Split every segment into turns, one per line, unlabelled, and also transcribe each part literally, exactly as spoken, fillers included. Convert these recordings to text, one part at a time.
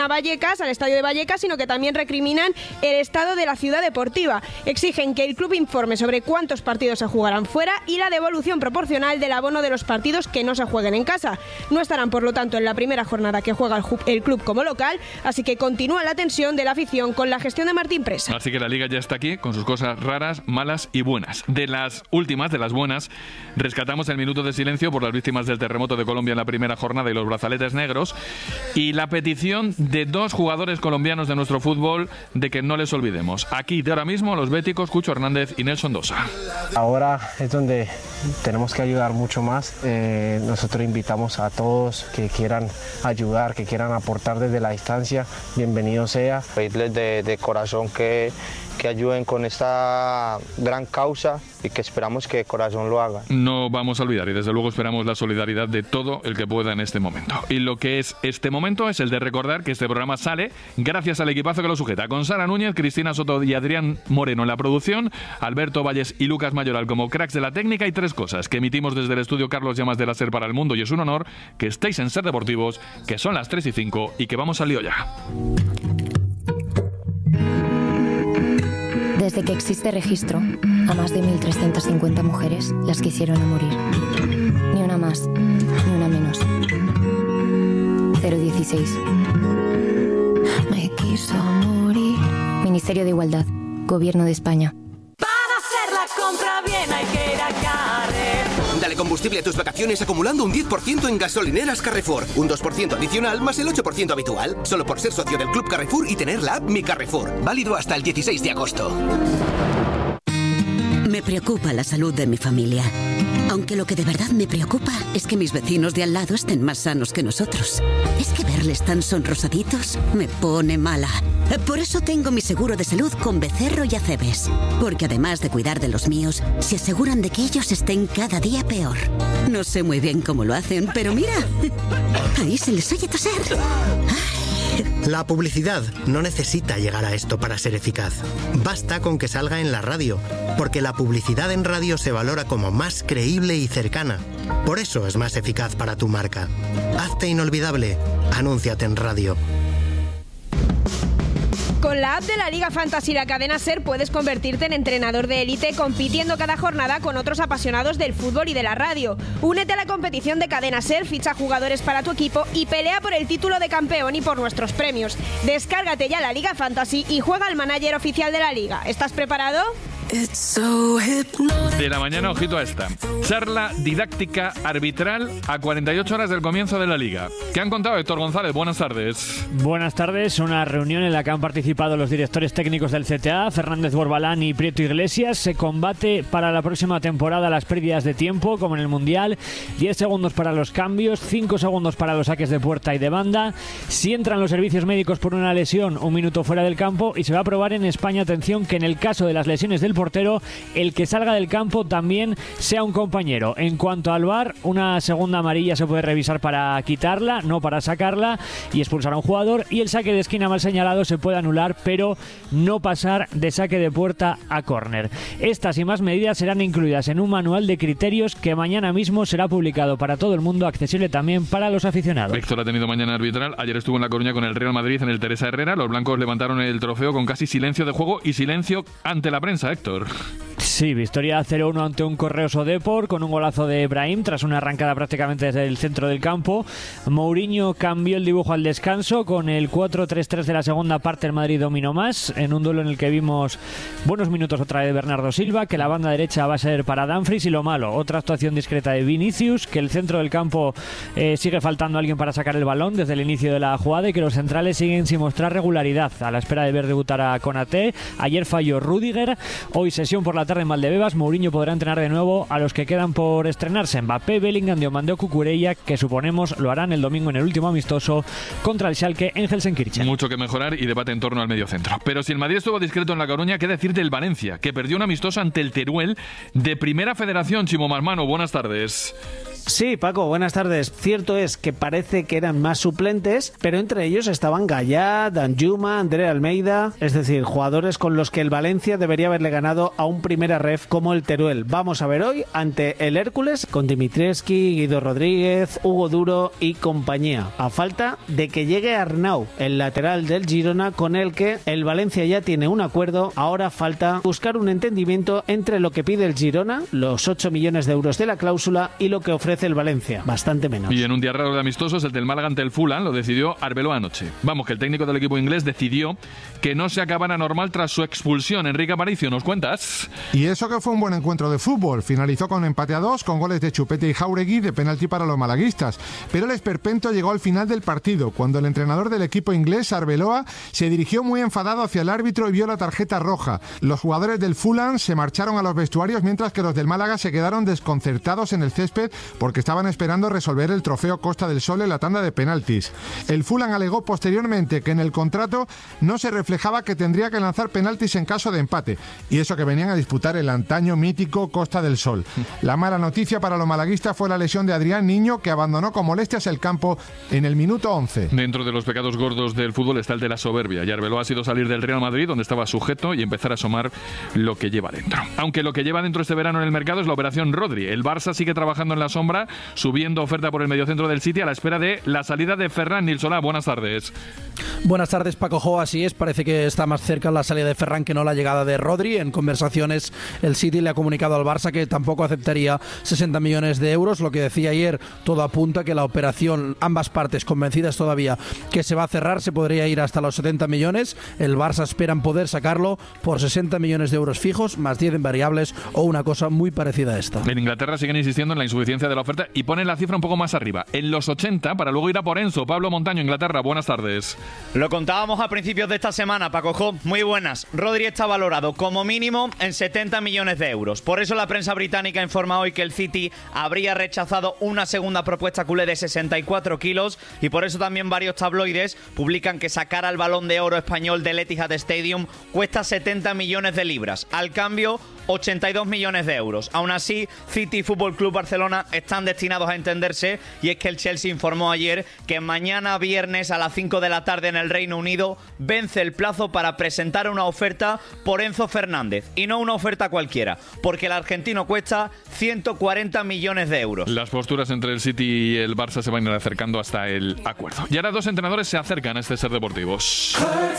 a Vallecas, al estadio de Vallecas, sino que también recriminan el estado de la ciudad deportiva. Exigen que el club informe sobre cuántos partidos se jugarán fuera y la devolución proporcional del abono de los partidos que no se jueguen en casa. No estarán, por lo tanto, en la primera jornada que juega el, el club como local, así que continúa la tensión de la afición con la gestión de Martín Presa.
Así que la Liga ya está aquí con sus cosas raras, malas y buenas. De las últimas, de las buenas, rescatamos el minuto de silencio por las víctimas del terremoto de Colombia en la primera jornada y los brazaletes negros, y la petición de dos jugadores colombianos de nuestro fútbol de que no les olvidemos. Aquí de ahora mismo los béticos Cucho Hernández y Nelson Dosa.
Ahora es donde tenemos que ayudar mucho más. Eh, nosotros invitamos a todos que quieran ayudar, que quieran aportar desde la distancia, bienvenido sea.
Pedirles de, de corazón que, que ayuden con esta gran causa y que esperamos que de corazón lo hagan.
No vamos a olvidar y desde luego esperamos la solidaridad de todo el que pueda en este momento. Y lo que es este momento es el de recordar que este programa sale gracias al equipazo que lo sujeta, con Sara Núñez, Cristina Soto y Adrián Moreno en la producción, Alberto Valles y Lucas Mayoral como cracks de la técnica, y tres cosas que emitimos desde el estudio Carlos Llamas de la SER para el mundo, y es un honor que estéis en SER Deportivos, que son las tres y cinco y que vamos al lío ya.
Desde que existe registro, a más de mil trescientas cincuenta mujeres las quisieron a morir. Ni una más, ni una menos. cero dieciséis. Me quiso morir. Ministerio de Igualdad, Gobierno de España.
Para hacer la compra bien hay que ir a Carrefour.
Dale combustible a tus vacaciones acumulando un diez por ciento en gasolineras Carrefour. Un dos por ciento adicional más el ocho por ciento habitual. Solo por ser socio del Club Carrefour y tener la app Mi Carrefour. Válido hasta el dieciséis de agosto.
Me preocupa la salud de mi familia. Aunque lo que de verdad me preocupa es que mis vecinos de al lado estén más sanos que nosotros. Es que verles tan sonrosaditos me pone mala. Por eso tengo mi seguro de salud con Becerro y Acebes. Porque además de cuidar de los míos, se aseguran de que ellos estén cada día peor. No sé muy bien cómo lo hacen, pero mira, ahí se les oye toser.
La publicidad no necesita llegar a esto para ser eficaz. Basta con que salga en la radio, porque la publicidad en radio se valora como más creíble y cercana. Por eso es más eficaz para tu marca. Hazte inolvidable. Anúnciate en radio.
Con la app de la Liga Fantasy y la cadena SER puedes convertirte en entrenador de élite compitiendo cada jornada con otros apasionados del fútbol y de la radio. Únete a la competición de cadena SER, ficha jugadores para tu equipo y pelea por el título de campeón y por nuestros premios. Descárgate ya la Liga Fantasy y juega al manager oficial de la Liga. ¿Estás preparado?
De la mañana, ojito a esta. Charla didáctica arbitral a cuarenta y ocho horas del comienzo de la Liga. ¿Qué han contado, Héctor González? Buenas tardes.
Buenas tardes. Una reunión en la que han participado los directores técnicos del C T A, Fernández Borbalán y Prieto Iglesias. Se combate para la próxima temporada las pérdidas de tiempo, como en el Mundial. diez segundos para los cambios, cinco segundos para los saques de puerta y de banda. Si entran los servicios médicos por una lesión, un minuto fuera del campo. Y se va a probar en España, atención, que en el caso de las lesiones del portero, el que salga del campo también sea un compañero. En cuanto al V A R, una segunda amarilla se puede revisar para quitarla, no para sacarla y expulsar a un jugador, y el saque de esquina mal señalado se puede anular, pero no pasar de saque de puerta a córner. Estas y más medidas serán incluidas en un manual de criterios que mañana mismo será publicado para todo el mundo, accesible también para los aficionados.
Héctor ha tenido mañana arbitral. Ayer estuvo en La Coruña con el Real Madrid en el Teresa Herrera. Los blancos levantaron el trofeo con casi silencio de juego y silencio ante la prensa, Héctor.
Sí, victoria cero uno ante un Correos o Depor con un golazo de Brahim tras una arrancada prácticamente desde el centro del campo. Mourinho cambió el dibujo al descanso con el cuatro tres tres de la segunda parte. El Madrid dominó más en un duelo en el que vimos buenos minutos otra vez de Bernardo Silva, que la banda derecha va a ser para Dumfries, y lo malo, otra actuación discreta de Vinicius, que el centro del campo eh, sigue faltando alguien para sacar el balón desde el inicio de la jugada y que los centrales siguen sin mostrar regularidad a la espera de ver debutar a Konaté. Ayer falló Rüdiger, hoy sesión por la tarde en Valdebebas. Mourinho podrá entrenar de nuevo a los que quedan por estrenarse: Mbappé, Bellingham, Diomandé o Cucurella, que suponemos lo harán el domingo en el último amistoso contra el Schalke en Gelsenkirchen.
Mucho que mejorar y debate en torno al mediocentro. Pero si el Madrid estuvo discreto en La Coruña, ¿qué decir del Valencia, que perdió un amistoso ante el Teruel de Primera Federación? Chimo Marmano, buenas tardes.
Sí, Paco, buenas tardes. Cierto es que parece que eran más suplentes, pero entre ellos estaban Gallat, Danjuma, André Almeida, es decir, jugadores con los que el Valencia debería haberle ganado a un primera ref como el Teruel. Vamos a ver hoy ante el Hércules con Dimitrescu, Guido Rodríguez, Hugo Duro y compañía, a falta de que llegue Arnau, el lateral del Girona, con el que el Valencia ya tiene un acuerdo. Ahora falta buscar un entendimiento entre lo que pide el Girona, los ocho millones de euros de la cláusula, y lo que ofrece el Valencia, bastante menos.
Y en un día raro de amistosos, el del Málaga ante el Fulham, lo decidió Arbeloa anoche. Vamos, que el técnico del equipo inglés decidió que no se acabara normal tras su expulsión. Enrique Aparicio, ¿nos cuentas?
Y eso que fue un buen encuentro de fútbol. Finalizó con empate a dos, con goles de Chupete y Jauregui de penalti para los malaguistas. Pero el esperpento llegó al final del partido, cuando el entrenador del equipo inglés, Arbeloa, se dirigió muy enfadado hacia el árbitro y vio la tarjeta roja. Los jugadores del Fulham se marcharon a los vestuarios, mientras que los del Málaga se quedaron desconcertados en el césped porque estaban esperando resolver el trofeo Costa del Sol en la tanda de penaltis. El Fulham alegó posteriormente que en el contrato no se reflejaba que tendría que lanzar penaltis en caso de empate, y eso que venían a disputar el antaño mítico Costa del Sol. La mala noticia para los malaguistas fue la lesión de Adrián Niño, que abandonó con molestias el campo en el minuto once.
Dentro de los pecados gordos del fútbol está el de la soberbia, y Arbeloa ha sido salir del Real Madrid, donde estaba sujeto, y empezar a asomar lo que lleva dentro. Aunque lo que lleva dentro este verano en el mercado es la operación Rodri. El Barça sigue trabajando en la sombra, subiendo oferta por el mediocentro del City a la espera de la salida de Ferran. Nilsolá, buenas tardes.
Buenas tardes, Paco Jo. Así es, parece que está más cerca la salida de Ferran que no la llegada de Rodri. En conversaciones, el City le ha comunicado al Barça que tampoco aceptaría sesenta millones de euros. Lo que decía ayer, todo apunta que la operación, ambas partes convencidas todavía que se va a cerrar, se podría ir hasta los setenta millones. El Barça esperan poder sacarlo por sesenta millones de euros fijos, más diez en variables o una cosa muy parecida a esta.
En Inglaterra siguen insistiendo en la insuficiencia de la oferta y ponen la cifra un poco más arriba, en los ochenta, para luego ir a por Enzo. Pablo Montaño, Inglaterra, buenas tardes.
Lo contábamos a principios de esta semana, Paco Jo, muy buenas. Rodri está valorado como mínimo en setenta millones de euros. Por eso la prensa británica informa hoy que el City habría rechazado una segunda propuesta culé de sesenta y cuatro kilos, y por eso también varios tabloides publican que sacar al Balón de Oro español del Etihad Stadium cuesta setenta millones de libras. Al cambio, ochenta y dos millones de euros. Aún así, City y Fútbol Club Barcelona están destinados a entenderse, y es que el Chelsea informó ayer que mañana viernes a las cinco de la tarde en el Reino Unido vence el plazo para presentar una oferta por Enzo Fernández, y no una oferta cualquiera, porque el argentino cuesta ciento cuarenta millones de euros.
Las posturas entre el City y el Barça se van a ir acercando hasta el acuerdo. Y ahora dos entrenadores se acercan a este Ser Deportivos.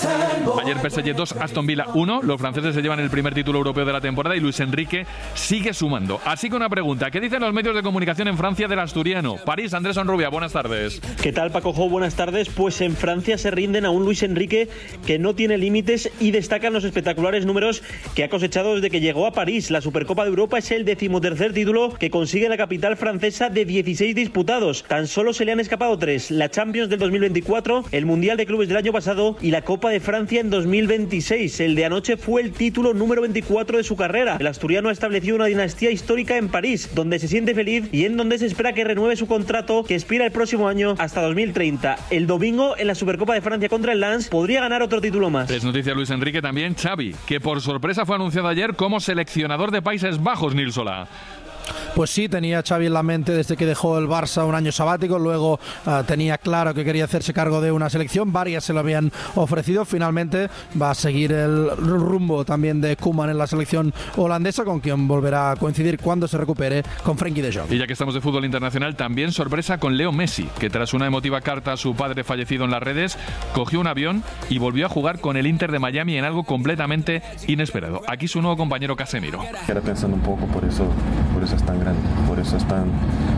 Ayer P S G dos, Aston Villa uno. Los franceses se llevan el primer título europeo de la temporada y Luis Enrique sigue sumando. Así que una pregunta, ¿qué dicen los medios de comunicación en Francia del asturiano? París, Andrés Onrubia, buenas tardes.
¿Qué tal, Paco Jo? Buenas tardes. Pues en Francia se rinden a un Luis Enrique que no tiene límites y destacan los espectaculares números que ha cosechado desde que llegó a París. La Supercopa de Europa es el decimotercer título que consigue la capital francesa de dieciséis disputados. Tan solo se le han escapado tres: la Champions del dos mil veinticuatro, el Mundial de Clubes del año pasado y la Copa de Francia en dos mil veintiséis. El de anoche fue el título número veinticuatro de su carrera. El asturiano ha establecido una dinastía histórica en París, donde se siente feliz y en donde se espera que renueve su contrato, que expira el próximo año hasta dos mil treinta. El domingo, en la Supercopa de Francia contra el Lens, podría ganar otro título más.
Es noticia Luis Enrique también Xavi, que por sorpresa fue anunciado ayer como seleccionador de Países Bajos, Nilsolá.
Pues sí, tenía Xavi en la mente desde que dejó el Barça un año sabático, luego uh, tenía claro que quería hacerse cargo de una selección, varias se lo habían ofrecido, finalmente va a seguir el rumbo también de Koeman en la selección holandesa, con quien volverá a coincidir cuando se recupere con Frenkie de Jong.
Y ya que estamos de fútbol internacional, también sorpresa con Leo Messi, que tras una emotiva carta a su padre fallecido en las redes, cogió un avión y volvió a jugar con el Inter de Miami en algo completamente inesperado. Aquí su nuevo compañero Casemiro.
Era pensando un poco, por eso, por eso es tan grande, por eso es tan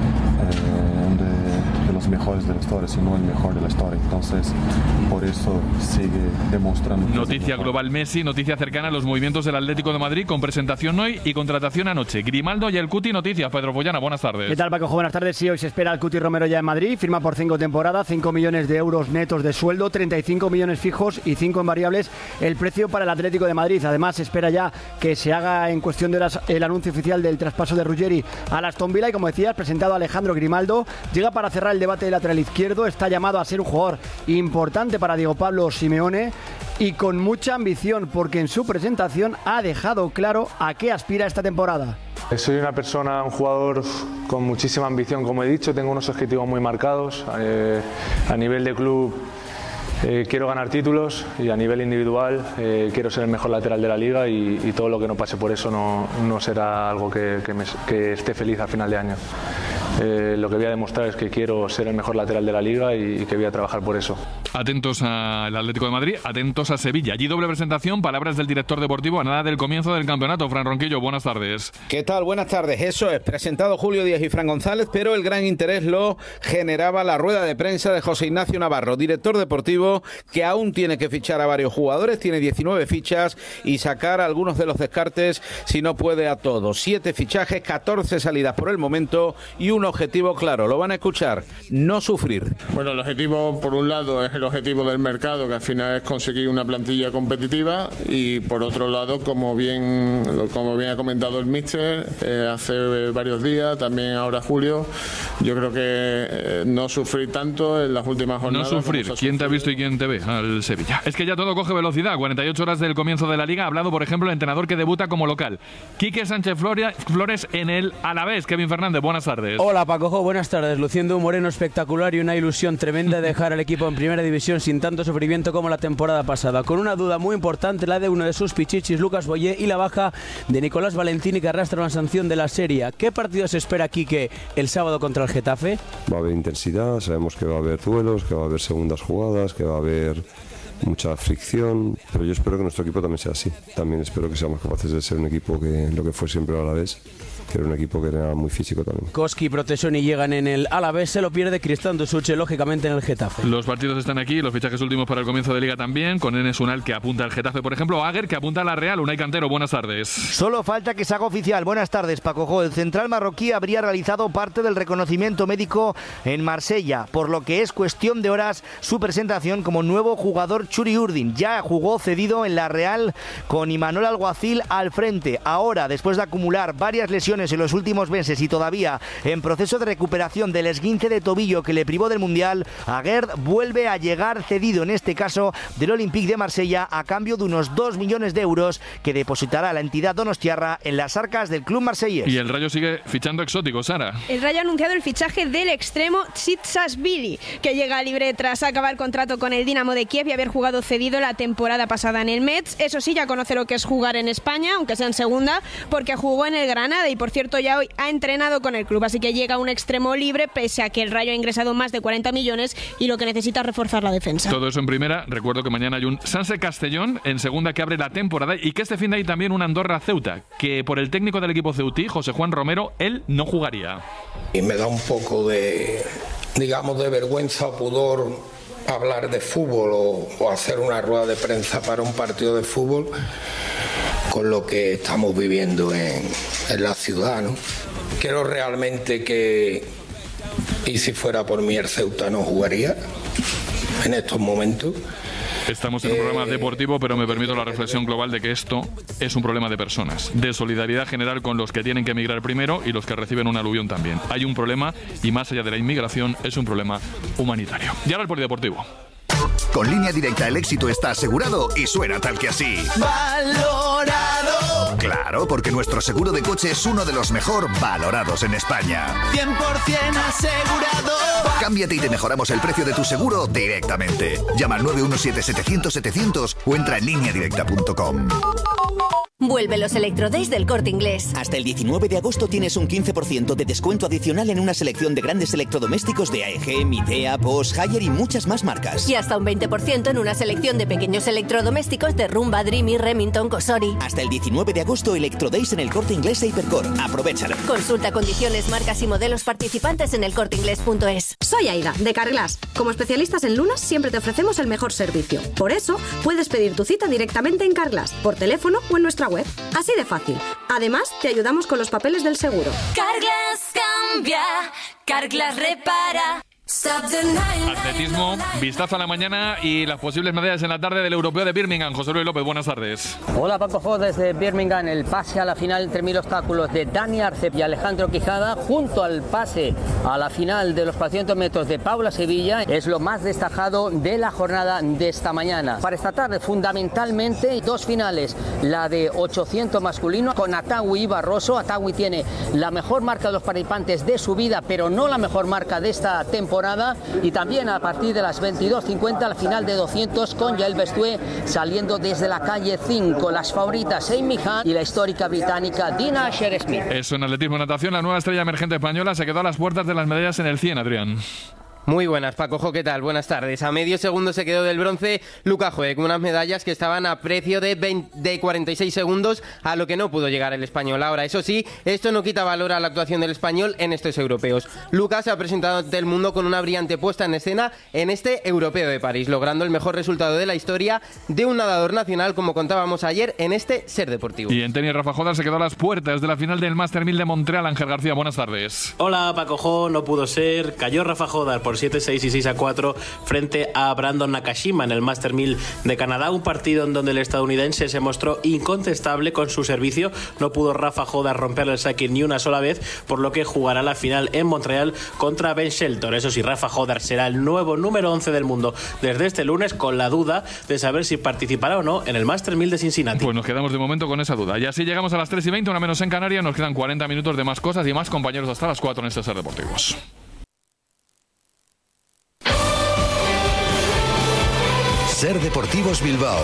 eh, de, de los mejores de la historia, si no el mejor de la historia. Entonces, por eso sigue demostrando.
Noticia global Messi, noticia cercana a los movimientos del Atlético de Madrid, con presentación hoy y contratación anoche. Grimaldo y el Cuti, noticias. Pedro Follana, buenas tardes.
¿Qué tal, Paco? Buenas tardes. Sí, hoy se espera al Cuti Romero ya en Madrid, firma por cinco temporadas, cinco millones de euros netos de sueldo, treinta y cinco millones fijos y cinco en variables el precio para el Atlético de Madrid. Además, se espera ya que se haga en cuestión de horas el anuncio oficial del traspaso de Ruggeri a Aston Villa, y como decías, presentado Alejandro Grimaldo, llega para cerrar el debate del lateral izquierdo, está llamado a ser un jugador importante para Diego Pablo Simeone y con mucha ambición, porque en su presentación ha dejado claro a qué aspira esta temporada.
Soy una persona, un jugador con muchísima ambición, como he dicho, tengo unos objetivos muy marcados. Eh, a nivel de club eh, quiero ganar títulos y a nivel individual eh, quiero ser el mejor lateral de la liga y, y todo lo que no pase por eso no, no será algo que, que, me, que esté feliz al final de año. Eh, lo que voy a demostrar es que quiero ser el mejor lateral de la liga y, y que voy a trabajar por eso.
Atentos al Atlético de Madrid, atentos a Sevilla. Allí doble presentación, palabras del director deportivo a nada del comienzo del campeonato. Fran Ronquillo, buenas tardes.
¿Qué tal? Buenas tardes. Eso es, presentado Julio Díaz y Fran González, pero el gran interés lo generaba la rueda de prensa de José Ignacio Navarro, director deportivo, que aún tiene que fichar a varios jugadores, tiene diecinueve fichas y sacar a algunos de los descartes si no puede a todos. Siete fichajes, catorce salidas por el momento y un objetivo claro, lo van a escuchar, no sufrir.
Bueno, el objetivo por un lado es el objetivo del mercado, que al final es conseguir una plantilla competitiva, y por otro lado, como bien como bien ha comentado el míster eh, hace varios días, también ahora Julio, yo creo que eh, no sufrir tanto en las últimas jornadas.
No sufrir, ¿quién te ha visto y quién te ve? Al Sevilla. Es que ya todo coge velocidad, cuarenta y ocho horas del comienzo de la Liga. Ha hablado, por ejemplo, el entrenador que debuta como local, Quique Sánchez Flores en el Alavés. Kevin Fernández, buenas tardes.
Hola Paco, buenas tardes. Luciendo un Moreno espectacular y una ilusión tremenda de dejar al equipo en primera división sin tanto sufrimiento como la temporada pasada, con una duda muy importante, la de uno de sus pichichis, Lucas Boyé, y la baja de Nicolás Valentini, que arrastra una sanción de la Serie. ¿Qué partido se espera, Quique, el sábado contra el Getafe?
Va a haber intensidad, sabemos que va a haber duelos, que va a haber segundas jugadas, que va a haber mucha fricción, pero yo espero que nuestro equipo también sea así. También espero que seamos capaces de ser un equipo que lo que fue siempre a la vez, que era un equipo que era muy físico también.
Koski y Protesoni llegan en el Alavés, se lo pierde Cristán Dusuche, lógicamente, en el Getafe.
Los partidos están aquí, los fichajes últimos para el comienzo de Liga también, con Enes Unal, que apunta al Getafe, por ejemplo, Aguer, que apunta a la Real. Unai Cantero, buenas tardes.
Solo falta que se haga oficial. Buenas tardes, Paco. El central marroquí habría realizado parte del reconocimiento médico en Marsella, por lo que es cuestión de horas su presentación como nuevo jugador. Churi Urdin ya jugó cedido en la Real con Imanol Alguacil al frente. Ahora, después de acumular varias lesiones en los últimos meses y todavía en proceso de recuperación del esguince de tobillo que le privó del Mundial, Aguerd vuelve a llegar cedido, en este caso del Olympique de Marsella, a cambio de unos dos millones de euros que depositará la entidad donostiarra en las arcas del club marsellés.
Y el Rayo sigue fichando exóticos, Sara.
El Rayo ha anunciado el fichaje del extremo Tsitsasvili, que llega libre tras acabar contrato con el Dinamo de Kiev y haber jugado cedido la temporada pasada en el Metz. Eso sí, ya conoce lo que es jugar en España, aunque sea en segunda, porque jugó en el Granada y, por cierto, ya hoy ha entrenado con el club, así que llega un extremo libre, pese a que el Rayo ha ingresado más de cuarenta millones y lo que necesita es reforzar la defensa.
Todo eso en primera. Recuerdo que mañana hay un Sanse Castellón en segunda que abre la temporada, y que este fin de hay también un Andorra Ceuta, que por el técnico del equipo ceutí, José Juan Romero, él no jugaría.
Y me da un poco de, digamos, de vergüenza o pudor hablar de fútbol o, o hacer una rueda de prensa para un partido de fútbol con lo que estamos viviendo en, en la ciudad, ¿no? Creo realmente que, y si fuera por mí, el Ceuta no jugaría en estos momentos.
Estamos en un programa deportivo, pero me permito la reflexión global de que esto es un problema de personas, de solidaridad general con los que tienen que emigrar primero y los que reciben un aluvión también. Hay un problema, y más allá de la inmigración, es un problema humanitario. Y ahora el polideportivo.
Con Línea Directa el éxito está asegurado y suena tal que así.
Valorado.
Claro, porque nuestro seguro de coche es uno de los mejor valorados en España.
cien por ciento asegurado.
Cámbiate y te mejoramos el precio de tu seguro directamente. Llama al nueve uno siete, setecientos, setecientos o entra en línea directa punto com.
Vuelve los Electrodays del Corte Inglés.
Hasta el diecinueve de agosto tienes un quince por ciento de descuento adicional en una selección de grandes electrodomésticos de A E G, Midea, Bosch, Haier y muchas más marcas.
Y hasta un veinte por ciento en una selección de pequeños electrodomésticos de Rumba, Dreamy, Remington, Cosori.
Hasta el diecinueve de agosto, Electrodays en el Corte Inglés e Hipercor. Aprovéchalo.
Consulta condiciones, marcas y modelos participantes en el corte inglés punto es.
Soy Aida, de Carglass. Como especialistas en lunas, siempre te ofrecemos el mejor servicio. Por eso, puedes pedir tu cita directamente en Carglass, por teléfono o en nuestra web. Así de fácil. Además, te ayudamos con los papeles del seguro.
Carglass cambia, Carglass repara.
Atletismo, vistazo a la mañana y las posibles medallas en la tarde del Europeo de Birmingham. José Luis López, buenas tardes.
Hola Paco Jo, desde Birmingham. El pase a la final entre mil obstáculos de Dani Arcep y Alejandro Quijada, junto al pase a la final de los cuatrocientos metros de Paula Sevilla, es lo más destacado de la jornada de esta mañana. Para esta tarde, fundamentalmente, dos finales. La de ochocientos masculino con Atawi y Barroso. Atawi tiene la mejor marca de los participantes de su vida, pero no la mejor marca de esta temporada. Y también a partir de las veintidós cincuenta la final de doscientos con Yael Bestué saliendo desde la calle cinco. Las favoritas Amy Hunt y la histórica británica Dina Asher-Smith.
Eso en atletismo y natación, la nueva estrella emergente española se quedó a las puertas de las medallas en el cien, Adrián.
Muy buenas, Paco Jo, ¿qué tal? Buenas tardes. A medio segundo se quedó del bronce Luca Joe, con unas medallas que estaban a precio de, veinte, de cuarenta y seis segundos, a lo que no pudo llegar el español. Ahora, eso sí, esto no quita valor a la actuación del español en estos europeos. Luca se ha presentado ante el mundo con una brillante puesta en escena en este europeo de París, logrando el mejor resultado de la historia de un nadador nacional, como contábamos ayer en este Ser Deportivo.
Y en tenis, Rafa Jodar se quedó a las puertas de la final del Master mil de Montreal. Ángel García, buenas tardes.
Hola, Paco Jo, no pudo ser. Cayó Rafa Jodar por siete seis y seis a cuatro frente a Brandon Nakashima en el Master mil de Canadá, un partido en donde el estadounidense se mostró incontestable con su servicio. No pudo Rafa Jodar romperle el saque ni una sola vez, por lo que jugará la final en Montreal contra Ben Shelton. Eso sí, Rafa Jodar será el nuevo número once del mundo desde este lunes, con la duda de saber si participará o no en el Master mil de Cincinnati.
Pues nos quedamos de momento con esa duda. Y así llegamos a las tres y veinte, una menos en Canarias. Nos quedan cuarenta minutos de más cosas y más compañeros hasta las cuatro en este Ser Deportivos.
Ser Deportivos Bilbao.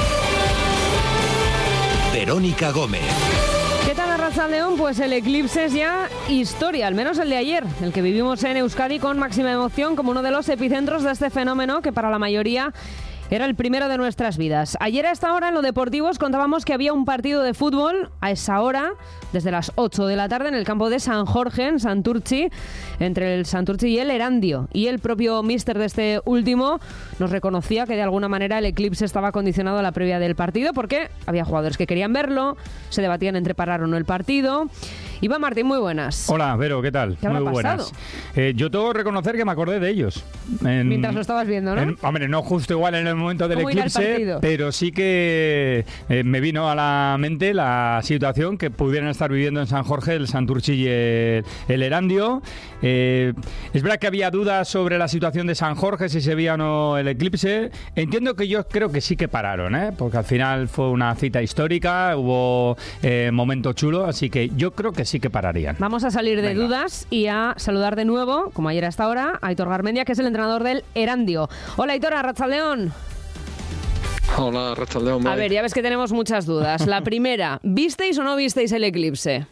Verónica Gómez.
¿Qué tal, Arratsaldeon? Pues el eclipse es ya historia, al menos el de ayer, el que vivimos en Euskadi con máxima emoción como uno de los epicentros de este fenómeno que para la mayoría era el primero de nuestras vidas. Ayer a esta hora en Lo Deportivo os contábamos que había un partido de fútbol a esa hora, desde las ocho de la tarde, en el campo de San Jorge, en Santurtzi, entre el Santurtzi y el Erandio. Y el propio míster de este último nos reconocía que de alguna manera el eclipse estaba condicionado a la previa del partido, porque había jugadores que querían verlo, se debatían entre parar o no el partido. Iván Martín, muy buenas.
Hola, Vero, ¿qué tal?
¿Qué habrá
muy
pasado?
buenas. Eh, yo tengo que reconocer que me acordé de ellos. En,
Mientras lo estabas viendo, ¿no?
En, hombre, no justo igual en el momento del eclipse,
al
pero sí que eh, me vino a la mente la situación que pudieran estar viviendo en San Jorge el Santurtzi y el, el Erandio. Eh, es verdad que había dudas sobre la situación de San Jorge, si se veía o no el eclipse. Entiendo que yo creo que sí que pararon, ¿eh? Porque al final fue una cita histórica, hubo eh, momento chulo, así que yo creo que sí que pararían.
Vamos a salir de Venga. dudas y a saludar de nuevo, como ayer hasta ahora, a Aitor Garmendia, que es el entrenador del Erandio. Hola, Aitor, Arratsaldeon.
Hola, Arratsaldeon.
A ver, ya ves que tenemos muchas dudas. La primera, ¿visteis o no visteis el eclipse?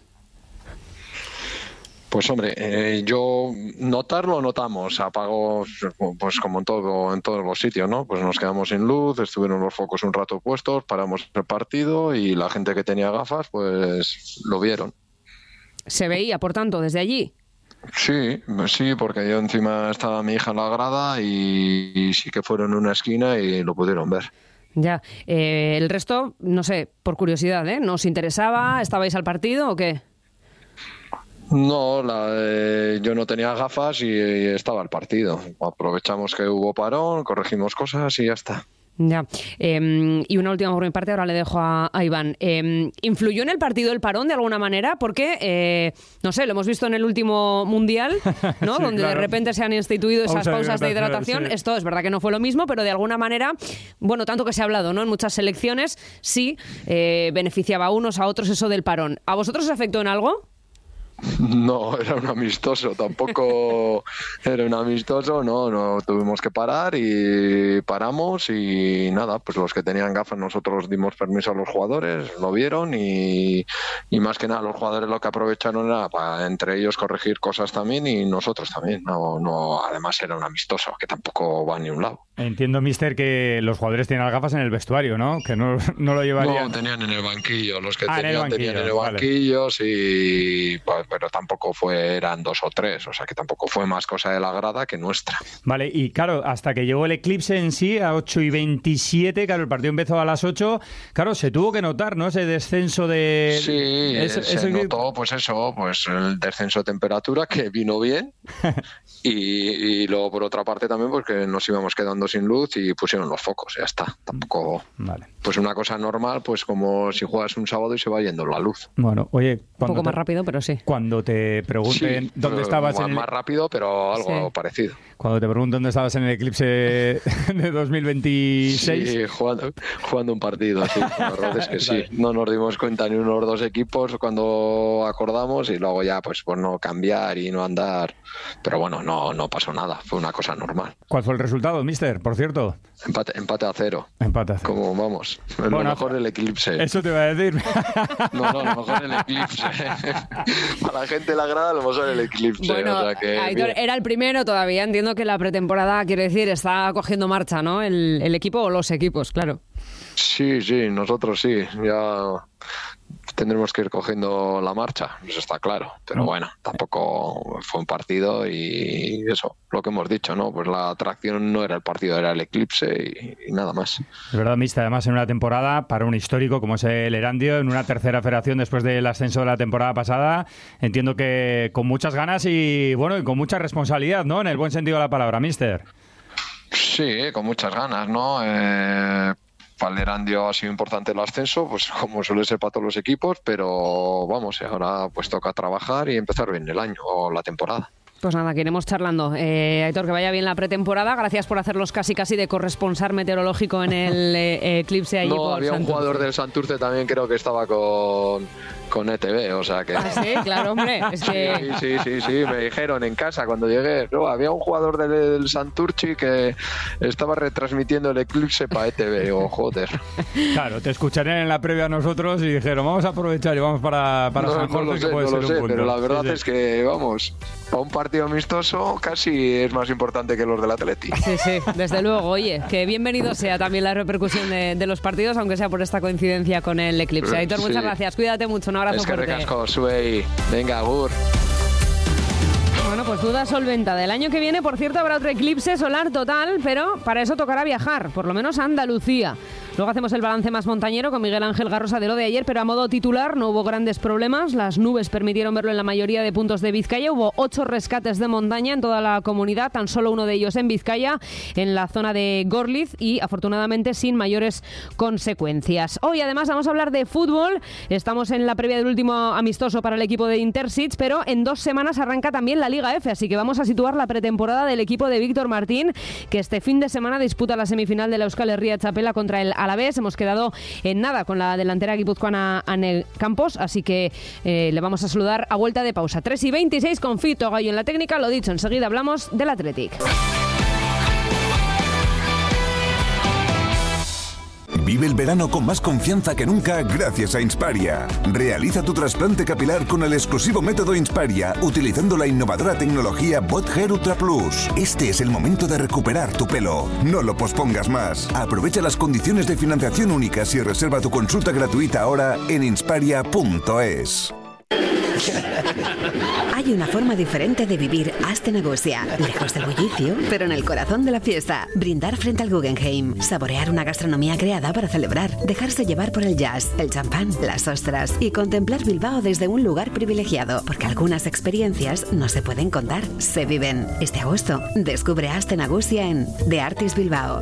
Pues hombre, eh, yo notarlo notamos, apagos pues como en todo en todos los sitios, ¿no? Pues nos quedamos sin luz, estuvieron los focos un rato puestos, paramos el partido y la gente que tenía gafas pues lo vieron.
¿Se veía, por tanto, desde allí?
Sí, sí, porque yo encima estaba mi hija en la grada y, y sí que fueron en una esquina y lo pudieron ver.
Ya, eh, el resto, no sé, por curiosidad, ¿eh? ¿Nos interesaba? ¿Estabais al partido o qué?
No, la, eh, yo no tenía gafas y, y estaba el partido. Aprovechamos que hubo parón, corregimos cosas y ya está.
Ya. Eh, y una última por mi parte, ahora le dejo a, a Iván. Eh, ¿Influyó en el partido el parón de alguna manera? Porque, eh, no sé, lo hemos visto en el último Mundial, ¿no? Sí, donde claro. de repente se han instituido esas Pausa pausas de hidratación. Sí. Esto es verdad que no fue lo mismo, pero de alguna manera, bueno, tanto que se ha hablado, ¿no? En muchas selecciones sí eh, beneficiaba a unos, a otros eso del parón. ¿A vosotros os afectó en algo?
No, era un amistoso, tampoco era un amistoso, no, no tuvimos que parar y paramos y nada, pues los que tenían gafas nosotros dimos permiso a los jugadores, lo vieron y, y más que nada los jugadores lo que aprovecharon era para entre ellos corregir cosas también y nosotros también, no, no, además era un amistoso que tampoco va a ni un lado.
Entiendo, mister, que los jugadores tienen las gafas en el vestuario, ¿no? Que no, no lo llevarían.
No, tenían en el banquillo. Los que
ah,
tenían,
en el
tenían en el
vale.
banquillo, y pues, pero tampoco fue, eran dos o tres. O sea, que tampoco fue más cosa de la grada que nuestra.
Vale, y claro, hasta que llegó el eclipse en sí, a ocho y veintisiete, claro, el partido empezó a las ocho, claro, se tuvo que notar, ¿no? Ese descenso de...
Sí,
Ese,
se
ese...
notó, pues eso, pues el descenso de temperatura, que vino bien. y, y luego, por otra parte, también, porque nos íbamos quedando sin luz y pusieron los focos, ya está. Tampoco...
Vale.
Pues una cosa normal, pues como si juegas un sábado y se va yendo la luz.
Bueno, oye...
Un poco
te,
más rápido, pero sí.
Cuando te pregunten
sí,
dónde estabas...
Más,
en el...
más rápido, pero algo
sí.
parecido.
Cuando te pregunten dónde estabas en el eclipse de dos mil veintiséis...
Sí, jugando, jugando un partido, sí. La verdad es que sí. No nos dimos cuenta ni unos dos equipos cuando acordamos y luego ya, pues por no cambiar y no andar. Pero bueno, no, no pasó nada. Fue una cosa normal.
¿Cuál fue el resultado, mister, por cierto?
Empate, empate a cero.
Empate a cero.
Como vamos. Bueno, lo mejor el eclipse.
Eso te iba a decir.
No, no, lo mejor el eclipse. Para la gente de la grada, lo mejor el eclipse.
Bueno,
o sea que,
Aitor, era el primero todavía. Entiendo que la pretemporada, quiero decir, está cogiendo marcha, ¿no? El, el equipo o los equipos, claro.
Sí, sí, nosotros sí. Ya tendremos que ir cogiendo la marcha, eso está claro. Pero bueno, tampoco fue un partido y eso, lo que hemos dicho, ¿no? Pues la atracción no era el partido, era el eclipse y, y nada más.
Es verdad, mister, además en una temporada para un histórico como es el Erandio, en una tercera federación después del ascenso de la temporada pasada, entiendo que con muchas ganas y bueno, y con mucha responsabilidad, ¿no? En el buen sentido de la palabra, mister.
Sí, con muchas ganas, ¿no? Eh... Para el Erandio ha sido importante el ascenso, pues como suele ser para todos los equipos, pero vamos, ahora pues toca trabajar y empezar bien el año o la temporada.
Pues nada, que iremos charlando. Eh, Aitor, que vaya bien la pretemporada. Gracias por hacerlos casi casi de corresponsal meteorológico en el eh, eclipse allí.
No,
por
había
Santurce.
un jugador del Santurce también, creo que estaba con, con E T V, o sea que...
Ah, sí, claro, hombre. Es que...
Sí, sí, sí, sí, me dijeron en casa cuando llegué. No, había un jugador del, del Santurce que estaba retransmitiendo el eclipse para E T V. Oh, joder.
Claro, te escucharían en la previa a nosotros y dijeron, vamos a aprovechar y vamos para, para
no,
San
no
Jorge,
lo
que
sé,
puede
no
ser
lo
un
sé,
punto.
pero la verdad
Sí, sí.
es que, vamos, para un partido amistoso casi es más importante que los del Atleti.
Sí, sí, desde luego. Oye, que bienvenido sea también la repercusión de, de los partidos, aunque sea por esta coincidencia con el eclipse. Aitor,
Sí.
muchas gracias. Cuídate mucho. Un abrazo
Es que
fuerte.
recasco, Suey. Venga, Agur.
Bueno, pues duda solventada. El año que viene, por cierto, habrá otro eclipse solar total, pero para eso tocará viajar, por lo menos a Andalucía. Luego hacemos el balance más montañero con Miguel Ángel Garrosa de lo de ayer, pero a modo titular no hubo grandes problemas. Las nubes permitieron verlo en la mayoría de puntos de Vizcaya. Hubo ocho rescates de montaña en toda la comunidad, tan solo uno de ellos en Vizcaya, en la zona de Gorliz, y afortunadamente sin mayores consecuencias. Hoy además vamos a hablar de fútbol. Estamos en la previa del último amistoso para el equipo de Intersits, pero en dos semanas arranca también la Liga F, así que vamos a situar la pretemporada del equipo de Víctor Martín, que este fin de semana disputa la semifinal de la Euskal Herria Txapela contra el Alavés. Hemos quedado en nada con la delantera guipuzcoana Anel Campos, así que eh, le vamos a saludar a vuelta de pausa. tres y veintiséis con Fito Gallo en la técnica. Lo dicho, enseguida hablamos del Athletic.
Vive el verano con más confianza que nunca gracias a Insparia. Realiza tu trasplante capilar con el exclusivo método Insparia, utilizando la innovadora tecnología Bot Hair Ultra Plus. Este es el momento de recuperar tu pelo. No lo pospongas más. Aprovecha las condiciones de financiación únicas y reserva tu consulta gratuita ahora en insparia punto es.
Hay una forma diferente de vivir Astenagusia, lejos del bullicio, pero en el corazón de la fiesta. Brindar frente al Guggenheim, saborear una gastronomía creada para celebrar, dejarse llevar por el jazz, el champán, las ostras y contemplar Bilbao desde un lugar privilegiado, porque algunas experiencias no se pueden contar, se viven. Este agosto, descubre Astenagusia en The Artist Bilbao.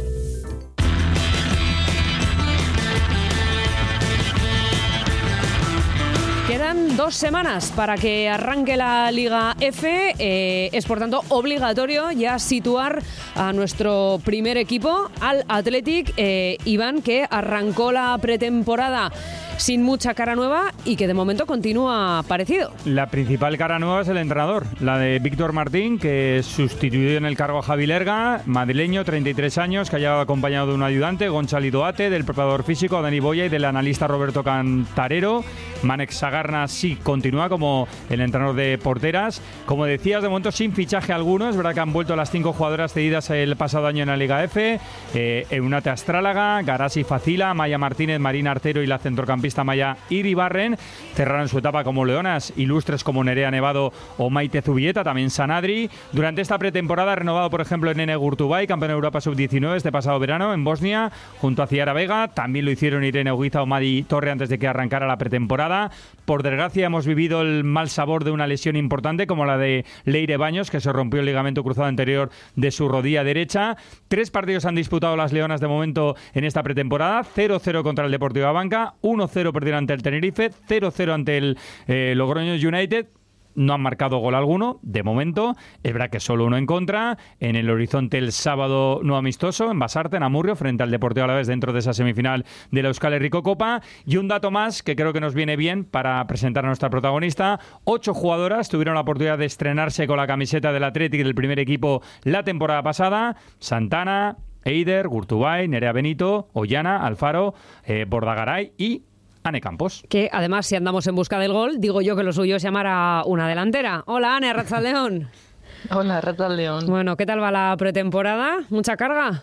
Quedan dos semanas para que arranque la Liga F. Eh, es, por tanto, obligatorio ya situar a nuestro primer equipo, al Athletic. Eh, Iván, que arrancó la pretemporada sin mucha cara nueva y que de momento continúa parecido.
La principal cara nueva es el entrenador, la de Víctor Martín, que sustituyó en el cargo a Javi Lerga, madrileño, treinta y tres años, que ha llegado acompañado de un ayudante, Gonzalo Doate, del preparador físico, Dani Boya, y del analista Roberto Cantarero. Manex Sagarna Además, sí, continúa como el entrenador de porteras. Como decías, de momento sin fichaje alguno. Es verdad que han vuelto las cinco jugadoras cedidas el pasado año en la Liga F. Eh, Eunate Astrálaga, Garasi Facila, Maya Martínez, Marina Artero y la centrocampista Maya Iribarren. Cerraron su etapa como leonas ilustres como Nerea Nevado o Maite Zubieta, también Sanadri. Durante esta pretemporada ha renovado, por ejemplo, Nene Gurtubay, campeón de Europa sub diecinueve este pasado verano en Bosnia, junto a Ciara Vega. También lo hicieron Irene Uguiza o Madi Torre antes de que arrancara la pretemporada. Por desgracia, hemos vivido el mal sabor de una lesión importante como la de Leire Baños, que se rompió el ligamento cruzado anterior de su rodilla derecha. Tres partidos han disputado las leonas de momento en esta pretemporada. cero cero contra el Deportivo Abanca, uno cero perdieron ante el Tenerife, cero cero ante el eh, Logroño United. No han marcado gol alguno, de momento. Es verdad que solo uno en contra. En el horizonte el sábado no amistoso, en Basarte, en Amurrio, frente al Deportivo Alavés dentro de esa semifinal de la Euskal Herriko Copa. Y un dato más que creo que nos viene bien para presentar a nuestra protagonista. Ocho jugadoras tuvieron la oportunidad de estrenarse con la camiseta del Athletic del primer equipo la temporada pasada. Santana, Eider, Gurtubay, Nerea Benito, Ollana, Alfaro, eh, Bordagaray y Ane Campos.
Que además, si andamos en busca del gol, digo yo que lo suyo es llamar a una delantera. Hola, Ane, Arratsaldeon.
Hola, Arratsaldeon.
Bueno, ¿qué tal va la pretemporada? ¿Mucha carga?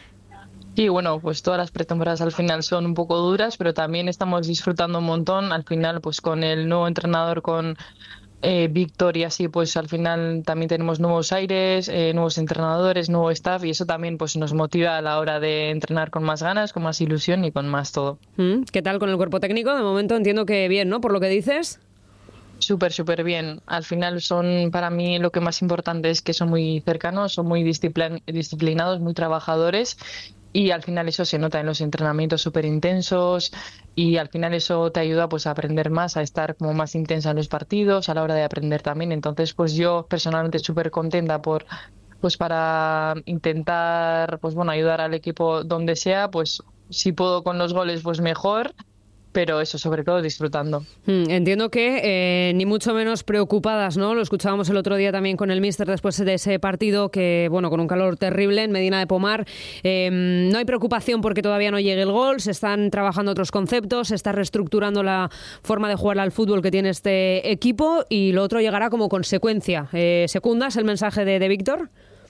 Sí, bueno, pues todas las pretemporadas al final son un poco duras, pero también estamos disfrutando un montón. Al final, pues con el nuevo entrenador, con eh, Víctor y así, pues al final también tenemos nuevos aires, eh, nuevos entrenadores, nuevo staff, y eso también pues nos motiva a la hora de entrenar con más ganas, con más ilusión y con más todo.
¿Qué tal con el cuerpo técnico? De momento entiendo que bien, ¿no? Por lo que dices.
Súper, súper bien. Al final son, para mí, lo que más importante es que son muy cercanos, son muy disciplin- disciplinados, muy trabajadores. Y al final eso se nota en los entrenamientos súper intensos, y al final eso te ayuda pues a aprender más, a estar como más intensa en los partidos, a la hora de aprender también. Entonces pues yo personalmente súper contenta por pues para intentar pues bueno ayudar al equipo donde sea, pues si puedo con los goles pues mejor. Pero eso, sobre todo, disfrutando.
Mm, entiendo que eh, ni mucho menos preocupadas, ¿no? Lo escuchábamos el otro día también con el míster después de ese partido que, bueno, con un calor terrible en Medina de Pomar. Eh, no hay preocupación porque todavía no llegue el gol, se están trabajando otros conceptos, se está reestructurando la forma de jugar al fútbol que tiene este equipo, y lo otro llegará como consecuencia. Eh, ¿Secundas el mensaje de, de Víctor?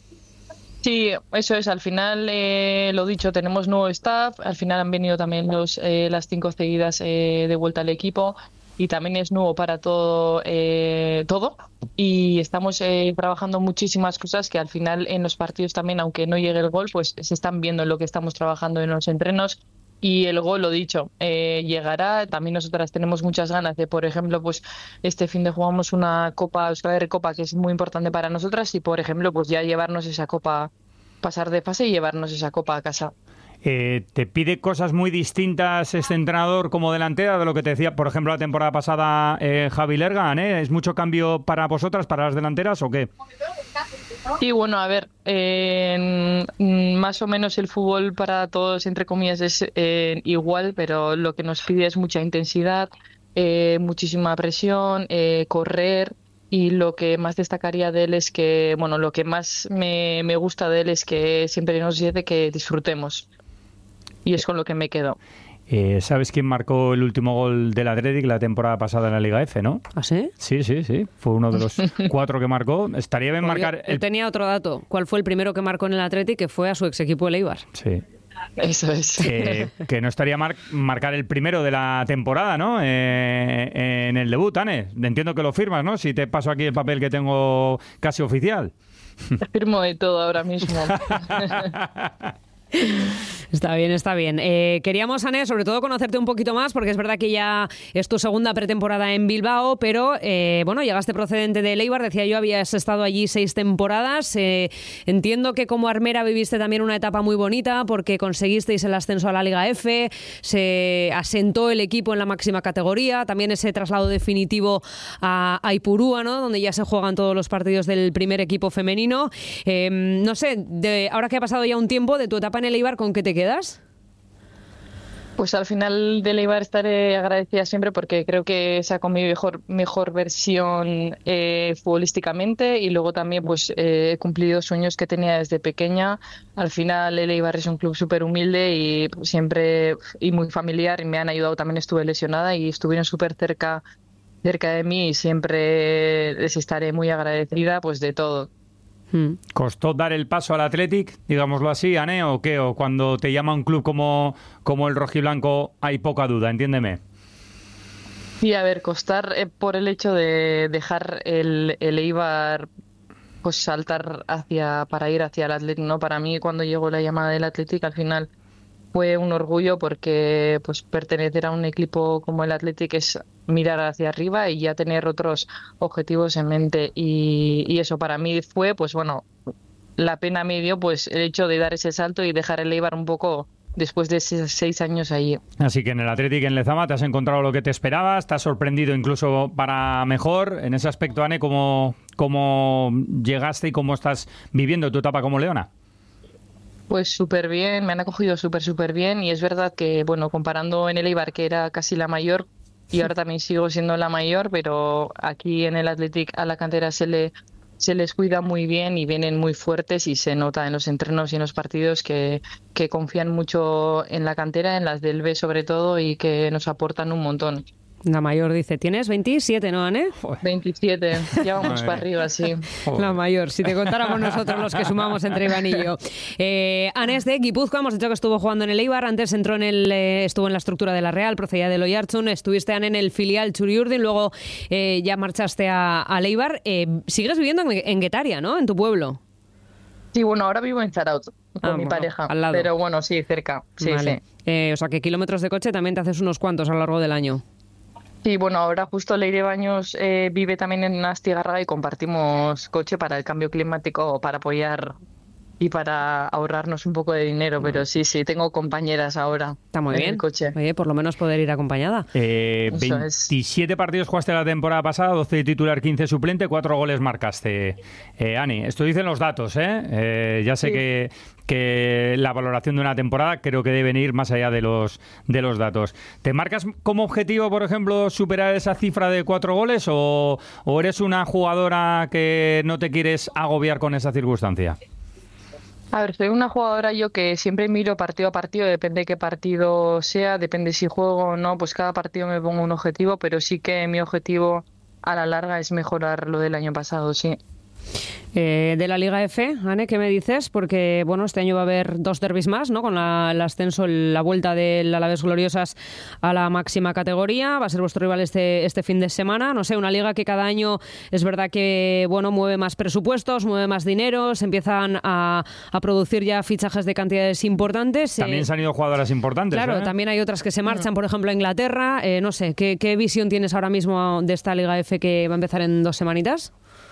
Sí, eso es. Al final, eh, lo dicho, tenemos nuevo staff. Al final han venido también los, eh, las cinco seguidas eh, de vuelta al equipo, y también es nuevo para todo, eh, todo. Y estamos eh, trabajando muchísimas cosas que al final en los partidos también, aunque no llegue el gol, pues se están viendo en lo que estamos trabajando en los entrenos. Y el gol, lo dicho, eh, llegará. También nosotras tenemos muchas ganas de, por ejemplo, pues este fin de jugamos una Copa, Euskal Herri Copa, que es muy importante para nosotras, y, por ejemplo, pues ya llevarnos esa Copa, pasar de fase y llevarnos esa Copa a casa.
Eh, ¿Te pide cosas muy distintas este entrenador como delantera de lo que te decía, por ejemplo, la temporada pasada eh, Javi Lergan? ¿eh? ¿Es mucho cambio para vosotras, para las delanteras, o qué?
Sí, bueno, a ver, eh, más o menos el fútbol para todos, entre comillas, es eh, igual, pero lo que nos pide es mucha intensidad, eh, muchísima presión, eh, correr. Y lo que más destacaría de él es que, bueno, lo que más me, me gusta de él es que siempre nos dice que disfrutemos. Y es con lo que me quedo.
Eh, ¿Sabes quién marcó el último gol del Athletic la temporada pasada en la Liga F, no?
¿Ah, sí?
Sí, sí, sí. Fue uno de los cuatro que marcó. Estaría bien
Porque
marcar...
Yo, yo tenía otro dato. ¿Cuál fue el primero que marcó en el Athletic? Que fue a su ex equipo el Eibar.
Sí.
Eso es.
Eh, que no estaría mar marcar el primero de la temporada, ¿no? Eh, en el debut, Ane. Entiendo que lo firmas, ¿no? Si te paso aquí el papel que tengo casi oficial.
Firmo de todo ahora mismo.
Está bien, está bien. Eh, queríamos, Ane, sobre todo conocerte un poquito más, porque es verdad que ya es tu segunda pretemporada en Bilbao, pero eh, bueno, llegaste procedente de Eibar, decía yo, habías estado allí seis temporadas. Eh, entiendo que como armera viviste también una etapa muy bonita, porque conseguisteis el ascenso a la Liga F, se asentó el equipo en la máxima categoría, también ese traslado definitivo a, a Ipurúa, ¿no? Donde ya se juegan todos los partidos del primer equipo femenino. Eh, no sé, de, ahora que ha pasado ya un tiempo de tu etapa en el Eibar, ¿con qué te quedas?
Pues al final del Eibar estaré agradecida siempre, porque creo que sacó mi mejor, mejor versión eh, futbolísticamente, y luego también pues eh, he cumplido sueños que tenía desde pequeña. Al final el Eibar es un club súper humilde y siempre y muy familiar, y me han ayudado. También estuve lesionada y estuvieron súper cerca cerca de mí y siempre les estaré muy agradecida pues de todo.
¿Costó dar el paso al Athletic, digámoslo así, Ane, o qué? ¿O cuando te llama un club como, como el rojiblanco hay poca duda? Entiéndeme.
Sí, a ver, costar eh, por el hecho de dejar el, el Eibar pues saltar hacia para ir hacia el Athletic, ¿no? Para mí cuando llegó la llamada del Athletic al final fue un orgullo porque pues pertenecer a un equipo como el Athletic es mirar hacia arriba y ya tener otros objetivos en mente y, y eso para mí fue pues bueno, la pena me dio pues el hecho de dar ese salto y dejar el Eibar un poco después de esos seis años allí.
Así que en el Athletic en Lezama te has encontrado lo que te esperabas, te has sorprendido incluso para mejor. En ese aspecto, Ane, ¿cómo, cómo llegaste y cómo estás viviendo tu etapa como leona?
Pues súper bien, me han acogido súper, súper bien y es verdad que, bueno, comparando en el Eibar, que era casi la mayor, y ahora también sigo siendo la mayor, pero aquí en el Athletic a la cantera se le se les cuida muy bien y vienen muy fuertes y se nota en los entrenos y en los partidos que, que confían mucho en la cantera, en las del B sobre todo, y que nos aportan un montón.
La mayor dice, ¿tienes veintisiete, no, Ane?
veintisiete, ya vamos para arriba, sí.
La mayor, si te contáramos nosotros los que sumamos entre Iván y yo. Eh, Ane es de Guipúzcoa, hemos dicho que estuvo jugando en el Eibar, antes entró en el, eh, estuvo en la estructura de la Real, procedía del Oiartzun, estuviste, Ane, en el filial Txuri-Urdin, luego eh, ya marchaste a, al Eibar. Eh, sigues viviendo en, en Guetaria, ¿no? En tu pueblo.
Sí, bueno, ahora vivo en Zarautz con
ah,
mi
bueno,
pareja,
al lado.
Pero bueno, sí, cerca, sí,
vale.
sí.
Eh, o sea, que kilómetros de coche también te haces unos cuantos a lo largo del año.
Sí, bueno, ahora justo Leire Baños eh, vive también en Astigarraga y compartimos coche para el cambio climático, para apoyar y para ahorrarnos un poco de dinero, pero sí, sí, tengo compañeras ahora.
Está muy
en
bien.
El coche.
Oye, por lo menos poder ir acompañada.
Eh, veintisiete es. partidos jugaste la temporada pasada, doce de titular, quince suplente, cuatro goles marcaste. Eh, Ani, esto dicen los datos, ¿eh? eh ya sé sí. que, que la valoración de una temporada creo que deben ir más allá de los, de los datos. ¿Te marcas como objetivo, por ejemplo, superar esa cifra de cuatro goles o, o eres una jugadora que no te quieres agobiar con esa circunstancia?
A ver, soy una jugadora yo que siempre miro partido a partido, depende de qué partido sea, depende si juego o no, pues cada partido me pongo un objetivo, pero sí que mi objetivo a la larga es mejorar lo del año pasado, sí.
Eh, de la Liga F, Ane, ¿qué me dices? Porque bueno, este año va a haber dos derbis más, ¿no? Con la, el ascenso, la vuelta del Alavés Gloriosas a la máxima categoría. Va a ser vuestro rival este, este fin de semana. No sé, una liga que cada año es verdad que bueno, mueve más presupuestos, mueve más dinero, se empiezan a, a producir ya fichajes de cantidades importantes.
También
eh,
se han ido jugadoras importantes.
Claro,
¿eh?
También hay otras que se marchan, por ejemplo, a Inglaterra. Eh, no sé, ¿qué, ¿qué visión tienes ahora mismo de esta Liga F que va a empezar en dos semanitas?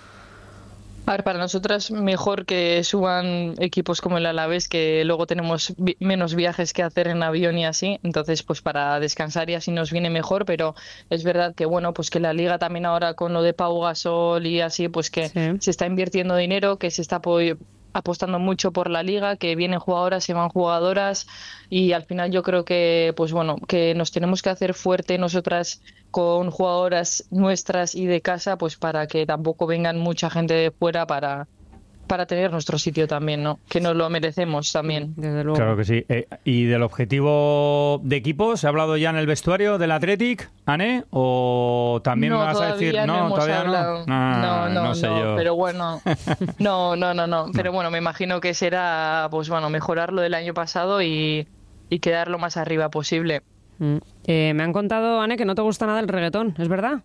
A ver, para nosotras mejor que suban equipos como el Alavés, que luego tenemos vi- menos viajes que hacer en avión y así, entonces pues para descansar y así nos viene mejor, pero es verdad que bueno, pues que la liga también ahora con lo de Pau Gasol y así, pues que sí. se está invirtiendo dinero, que se está apoy- apostando mucho por la liga, que vienen jugadoras, se van jugadoras y al final yo creo que pues bueno, que nos tenemos que hacer fuerte nosotras con jugadoras nuestras y de casa, pues para que tampoco vengan mucha gente de fuera para para tener nuestro sitio también, ¿no? Que nos lo merecemos también.
Desde luego.
Claro que sí. Eh, ¿Y del objetivo de equipo se ha hablado ya en el vestuario del Athletic, Ane? ¿O también
no,
me vas a decir
no?
No,
hemos
todavía
hablado.
no. Ah,
no, no,
no sé
no,
yo.
pero bueno, no, no, no, no. Pero bueno, me imagino que será, pues bueno, mejorar lo del año pasado y, y quedar lo más arriba posible.
Mm. Eh, me han contado, Ane, que no te gusta nada el reggaetón, ¿es verdad?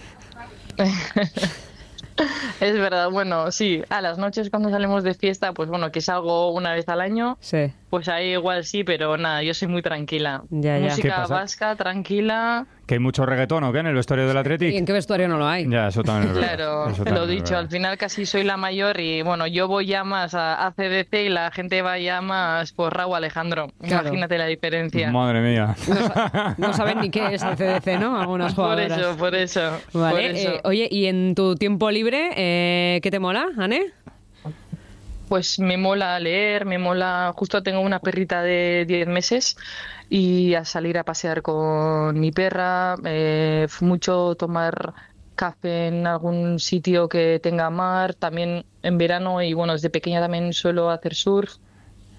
Es verdad, bueno, sí, a las noches cuando salimos de fiesta, pues bueno, que salgo una vez al año,
sí.
Pues ahí igual sí, pero nada, yo soy muy tranquila.
Ya, ya.
Música vasca, tranquila.
¿Que hay mucho reggaetón o qué en el vestuario del Athletic?
¿Y en qué vestuario no lo hay?
Ya, eso también es verdad.
Claro,
eso
lo dicho, al final casi soy la mayor y bueno, yo voy ya más a A C D C y la gente va ya más por Raúl Alejandro. Claro. Imagínate la diferencia.
Madre mía.
No, no saben ni qué es A C D C, ¿no? Algunas jugadoras.
Por eso, por eso.
Vale,
por eso.
Eh, oye, ¿y en tu tiempo libre eh, qué te mola, Ane?
Pues me mola leer, me mola... Justo tengo una perrita de diez meses y a salir a pasear con mi perra, eh, mucho tomar café en algún sitio que tenga mar, también en verano y bueno, desde pequeña también suelo hacer surf.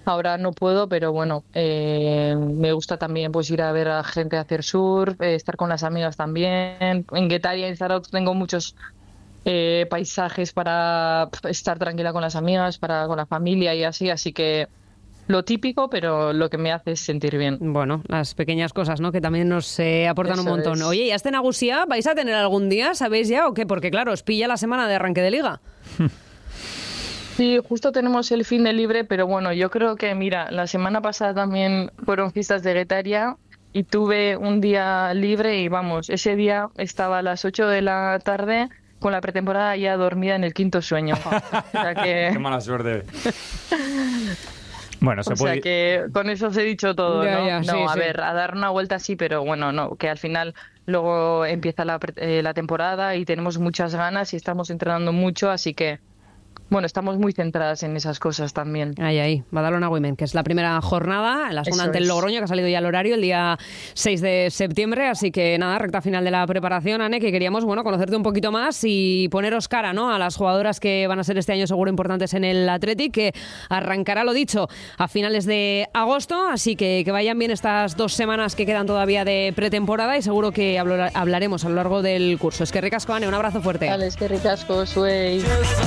Ahora no puedo, pero bueno, eh, me gusta también pues ir a ver a gente hacer surf, eh, estar con las amigas también. En Guetaria, en Zarautz, tengo muchos eh, paisajes para estar tranquila con las amigas, para con la familia y así, así que lo típico, pero lo que me hace es sentir bien.
Bueno, las pequeñas cosas, ¿no? Que también nos eh, aportan
Eso
un montón.
es.
Oye, ¿y este Nagusia vais a tener algún día? ¿Sabéis ya o qué? Porque claro, os pilla la semana de arranque de liga.
Sí, justo tenemos el fin de libre, pero bueno, yo creo que, mira, la semana pasada también fueron fiestas de Guetaria y tuve un día libre y vamos, ese día estaba a las ocho de la tarde con la pretemporada ya dormida en el quinto sueño. O sea que...
Qué mala suerte. Bueno, se
o
puede...
sea que con eso os he dicho todo,
Ya,
¿no?
ya,
no,
sí,
a
sí.
ver, a dar una vuelta sí, pero bueno, no, que al final luego empieza la, pre- eh, la temporada y tenemos muchas ganas y estamos entrenando mucho, así que bueno, estamos muy centradas en esas cosas también.
Ahí, ahí, Badalona Women, que es la primera jornada, la segunda
Eso
ante el
es.
Logroño, que ha salido ya el horario el día seis de septiembre, así que nada, recta final de la preparación, Ane, que queríamos, bueno, conocerte un poquito más y poneros cara, ¿no?, a las jugadoras que van a ser este año seguro importantes en el Athletic, que arrancará, lo dicho, a finales de agosto, así que que vayan bien estas dos semanas que quedan todavía de pretemporada y seguro que hablo- hablaremos a lo largo del curso. Es que ricasco, Ane, un abrazo fuerte.
Vale, es que ricasco, suey.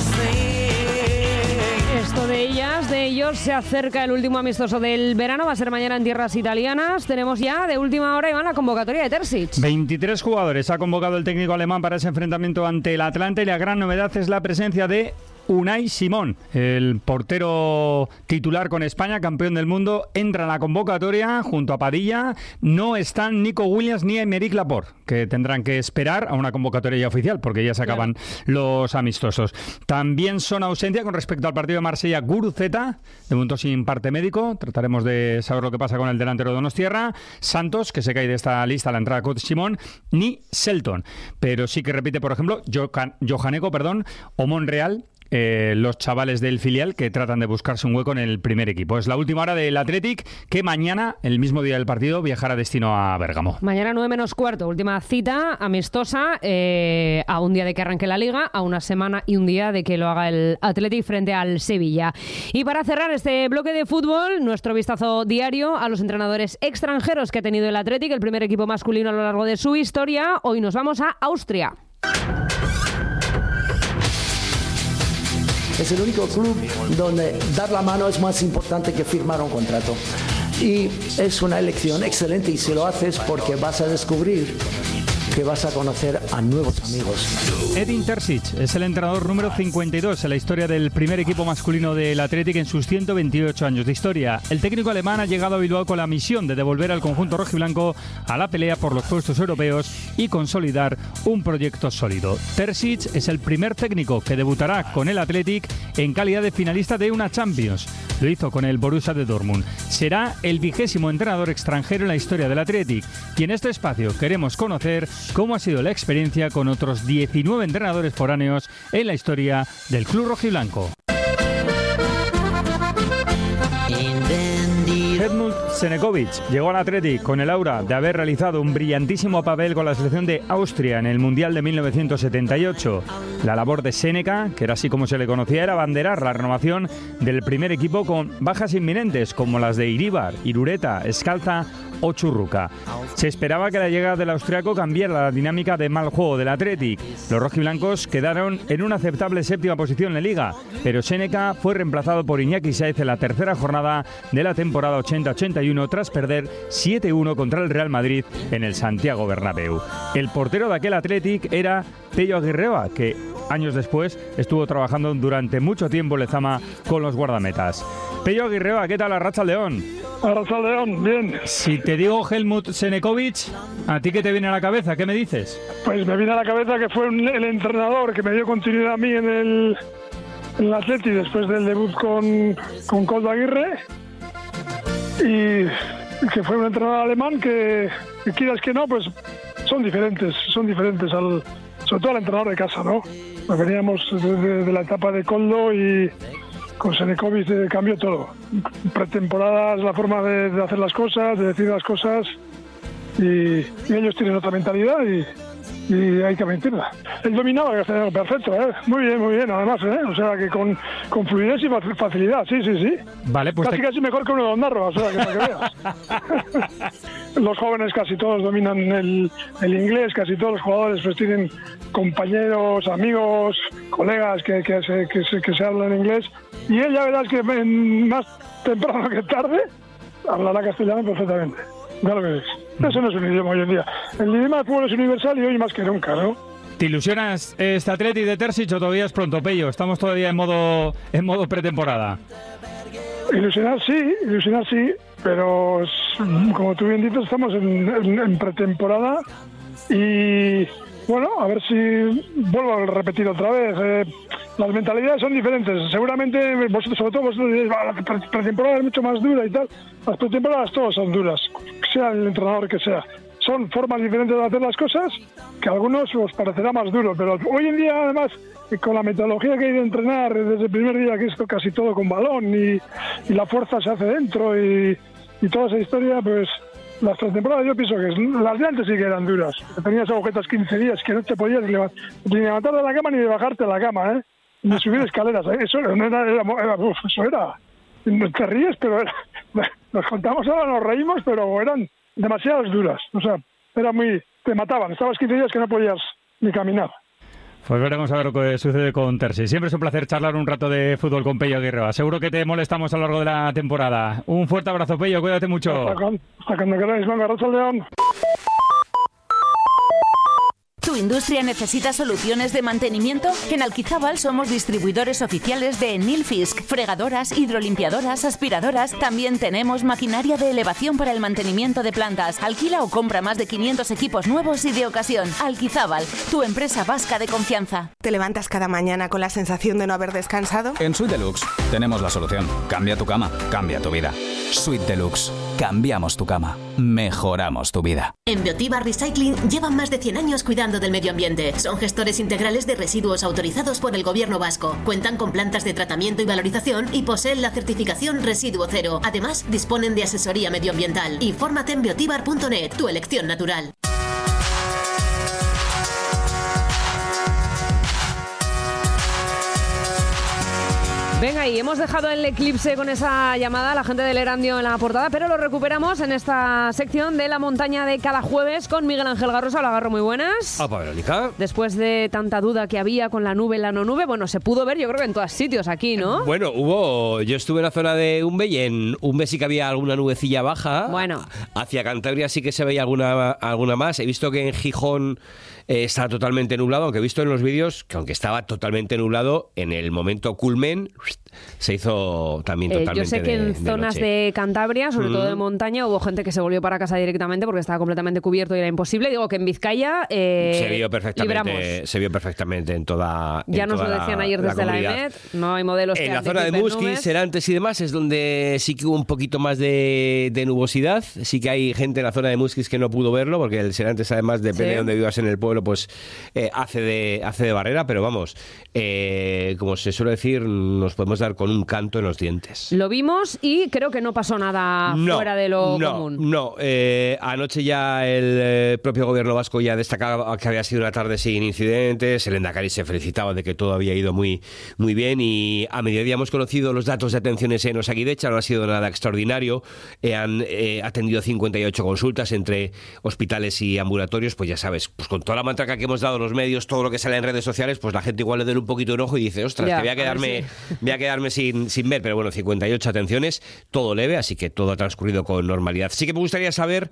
Esto de ellas, de ellos, se acerca el último amistoso del verano, va a ser mañana en tierras italianas. Tenemos ya de última hora, Iván, la convocatoria de Terzic.
veintitrés jugadores ha convocado el técnico alemán para ese enfrentamiento ante el Atlanta y la gran novedad es la presencia de Unai Simón, el portero titular con España, campeón del mundo, entra en la convocatoria junto a Padilla. No están Nico Williams ni Aymeric Laporte, que tendrán que esperar a una convocatoria ya oficial porque ya se acaban los amistosos. También son ausencia con respecto al partido de Marsella Guruceta, de momento sin parte médico. Trataremos de saber lo que pasa con el delantero donostiarra. Santos, que se cae de esta lista a la entrada con Simón, ni Selton. Pero sí que repite, por ejemplo, Johan- Johaneco, perdón, o Monreal, Eh, los chavales del filial que tratan de buscarse un hueco en el primer equipo. Es la última hora del Athletic, que mañana, el mismo día del partido, viajará destino a Bérgamo.
Mañana nueve menos cuarto, última cita amistosa, eh, a un día de que arranque la Liga, a una semana y un día de que lo haga el Athletic frente al Sevilla. Y para cerrar este bloque de fútbol, nuestro vistazo diario a los entrenadores extranjeros que ha tenido el Athletic, el primer equipo masculino a lo largo de su historia. Hoy nos vamos a Austria.
Es el único club donde dar la mano es más importante que firmar un contrato. Y es una elección excelente y si lo haces porque vas a descubrir que vas a conocer a nuevos amigos.
Edin Terzic es el entrenador número cincuenta y dos en la historia del primer equipo masculino del Athletic en sus ciento veintiocho años de historia. El técnico alemán ha llegado a Bilbao con la misión de devolver al conjunto rojiblanco a la pelea por los puestos europeos y consolidar un proyecto sólido. Terzic es el primer técnico que debutará con el Athletic en calidad de finalista de una Champions. Lo hizo con el Borussia de Dortmund. Será el vigésimo entrenador extranjero en la historia del Athletic y en este espacio queremos conocer cómo ha sido la experiencia con otros diecinueve entrenadores foráneos en la historia del club rojiblanco. Helmut Senekovic llegó al Athletic con el aura de haber realizado un brillantísimo papel con la selección de Austria en el Mundial de mil novecientos setenta y ocho. La labor de Seneca, que era así como se le conocía, era abanderar la renovación del primer equipo con bajas inminentes como las de Iríbar, Irureta, Escalza o Churruca. Se esperaba que la llegada del austriaco cambiara la dinámica de mal juego del Athletic. Los rojiblancos quedaron en una aceptable séptima posición en la Liga, pero Seneca fue reemplazado por Iñaki Sáez en la tercera jornada de la temporada ochenta ochenta y uno tras perder siete uno contra el Real Madrid en el Santiago Bernabéu. El portero de aquel Athletic era Pello Aguirreba, que años después estuvo trabajando durante mucho tiempo en Lezama con los guardametas. Pello Aguirreba, ¿qué tal? Arratsaldeon.
Arratsaldeon, bien.
Si te digo Helmut Senekovic, ¿a ti qué te viene a la cabeza? ¿Qué me dices?
Pues me viene a la cabeza que fue un- el entrenador que me dio continuidad a mí en el, en el Atleti después del debut con, con Koldo Aguirre y que fue un entrenador alemán que, que quieras que no, pues son diferentes, son diferentes al, sobre todo al entrenador de casa, ¿no? Pues veníamos de, de- de la etapa de Koldo y con Senekovic eh, cambió todo. Pretemporada es la forma de, de hacer las cosas, de decir las cosas y, y ellos tienen otra mentalidad y, y hay que mentirla. Él dominaba el castellano perfecto, ¿eh? Muy bien, muy bien, además, ¿eh? O sea, que con, con fluidez y facilidad, sí, sí, sí.
Vale, pues
casi,
te...
casi mejor que uno de Ondarroa, o sea, que para que veas. Los jóvenes casi todos dominan el, el inglés, casi todos los jugadores pues tienen compañeros, amigos, colegas que, que, se, que, se, que se hablan inglés, y él ya verás que más temprano que tarde hablará castellano perfectamente. Ya lo veréis. Eso no es un idioma hoy en día. El idioma del fútbol es universal y hoy más que nunca, ¿no?
¿Te ilusionas este Atleti de Terzic o todavía es pronto, Pello? Estamos todavía en modo en modo pretemporada.
Ilusionar sí, ilusionar sí, pero como tú bien dices, estamos en, en, en pretemporada y bueno, a ver si vuelvo a repetir otra vez. Eh, las mentalidades son diferentes. Seguramente vosotros, sobre todo vosotros diréis, la pretemporada es mucho más dura y tal. Las pretemporadas todas son duras, sea el entrenador que sea. Son formas diferentes de hacer las cosas que a algunos os parecerá más duro, pero hoy en día además con la metodología que hay de entrenar desde el primer día, que es casi todo con balón y, y la fuerza se hace dentro y, y toda esa historia, pues las pretemporadas yo pienso que las de antes sí que eran duras. Tenías agujetas quince días que no te podías ni levantar de la cama ni de bajarte de la cama, ¿eh? Ni subir escaleras, ¿eh? Eso no era, era, era uf, eso era, te ríes, pero era, nos contamos ahora, nos reímos, pero eran demasiadas duras, o sea, era muy, te mataban, estabas quince días que no podías ni caminar.
Pues veremos a ver lo que sucede con Terzic. Siempre es un placer charlar un rato de fútbol con Pello Aguirre. Seguro que te molestamos a lo largo de la temporada. Un fuerte abrazo, Pello, cuídate mucho.
Hasta, con, hasta cuando queráis, venga, Racha León.
¿Tu industria necesita soluciones de mantenimiento? En Alquizábal somos distribuidores oficiales de Nilfisk, fregadoras, hidrolimpiadoras, aspiradoras. También tenemos maquinaria de elevación para el mantenimiento de plantas. Alquila o compra más de quinientos equipos nuevos y de ocasión. Alquizábal, tu empresa vasca de confianza.
¿Te levantas cada mañana con la sensación de no haber descansado?
En Suite Deluxe tenemos la solución. Cambia tu cama, cambia tu vida. Suite Deluxe. Cambiamos tu cama. Mejoramos tu vida.
En Biotiva Recycling llevan más de cien años cuidando del medio ambiente. Son gestores integrales de residuos autorizados por el Gobierno vasco. Cuentan con plantas de tratamiento y valorización y poseen la certificación Residuo Cero. Además, disponen de asesoría medioambiental. Infórmate en biotibar punto net, tu elección natural.
Venga, y hemos dejado el eclipse con esa llamada a la gente del Erandio en la portada, pero lo recuperamos en esta sección de la montaña de cada jueves con Miguel Ángel Garrosa. Hola, Garro, muy buenas.
Opa, Verónica.
Después de tanta duda que había con la nube y la no nube, bueno, se pudo ver yo creo que en todos sitios aquí, ¿no?
Bueno, hubo... Yo estuve en la zona de Umbe y en Umbe sí que había alguna nubecilla baja.
Bueno.
Hacia Cantabria sí que se veía alguna, alguna más. He visto que en Gijón eh, está totalmente nublado, aunque he visto en los vídeos que aunque estaba totalmente nublado, en el momento culmen se hizo también
eh,
totalmente
Yo sé que
de,
en zonas
de,
de Cantabria, sobre mm. todo de montaña, hubo gente que se volvió para casa directamente porque estaba completamente cubierto y era imposible. Digo que en Vizcaya eh,
se vio perfectamente,
libramos.
se vio perfectamente en toda
Ya
en
nos
toda
lo decían
la,
ayer desde la, la E M E T, no hay modelos
en
que
la zona de Musquis, Serantes y demás es donde sí que hubo un poquito más de, de nubosidad. Sí que hay gente en la zona de Musquis que no pudo verlo porque el Serantes, además, depende sí. de donde vivas en el pueblo, pues eh, hace de hace de barrera, pero vamos, eh, como se suele decir, nos podemos dar con un canto en los dientes.
Lo vimos y creo que no pasó nada
no,
fuera de lo
no,
común.
No, eh, anoche ya el eh, propio gobierno vasco ya destacaba que había sido una tarde sin incidentes, el Endacari se felicitaba de que todo había ido muy, muy bien y a mediodía hemos conocido los datos de atenciones en Osakidecha, no ha sido nada extraordinario, eh, han eh, atendido cincuenta y ocho consultas entre hospitales y ambulatorios, pues ya sabes, pues con toda la matraca que hemos dado los medios, todo lo que sale en redes sociales, pues la gente igual le da un poquito de ojo y dice, ostras, ya, que voy a quedarme, sí. voy a quedarme sin, sin ver, pero bueno, cincuenta y ocho atenciones, todo leve, así que todo ha transcurrido con normalidad. Sí que me gustaría saber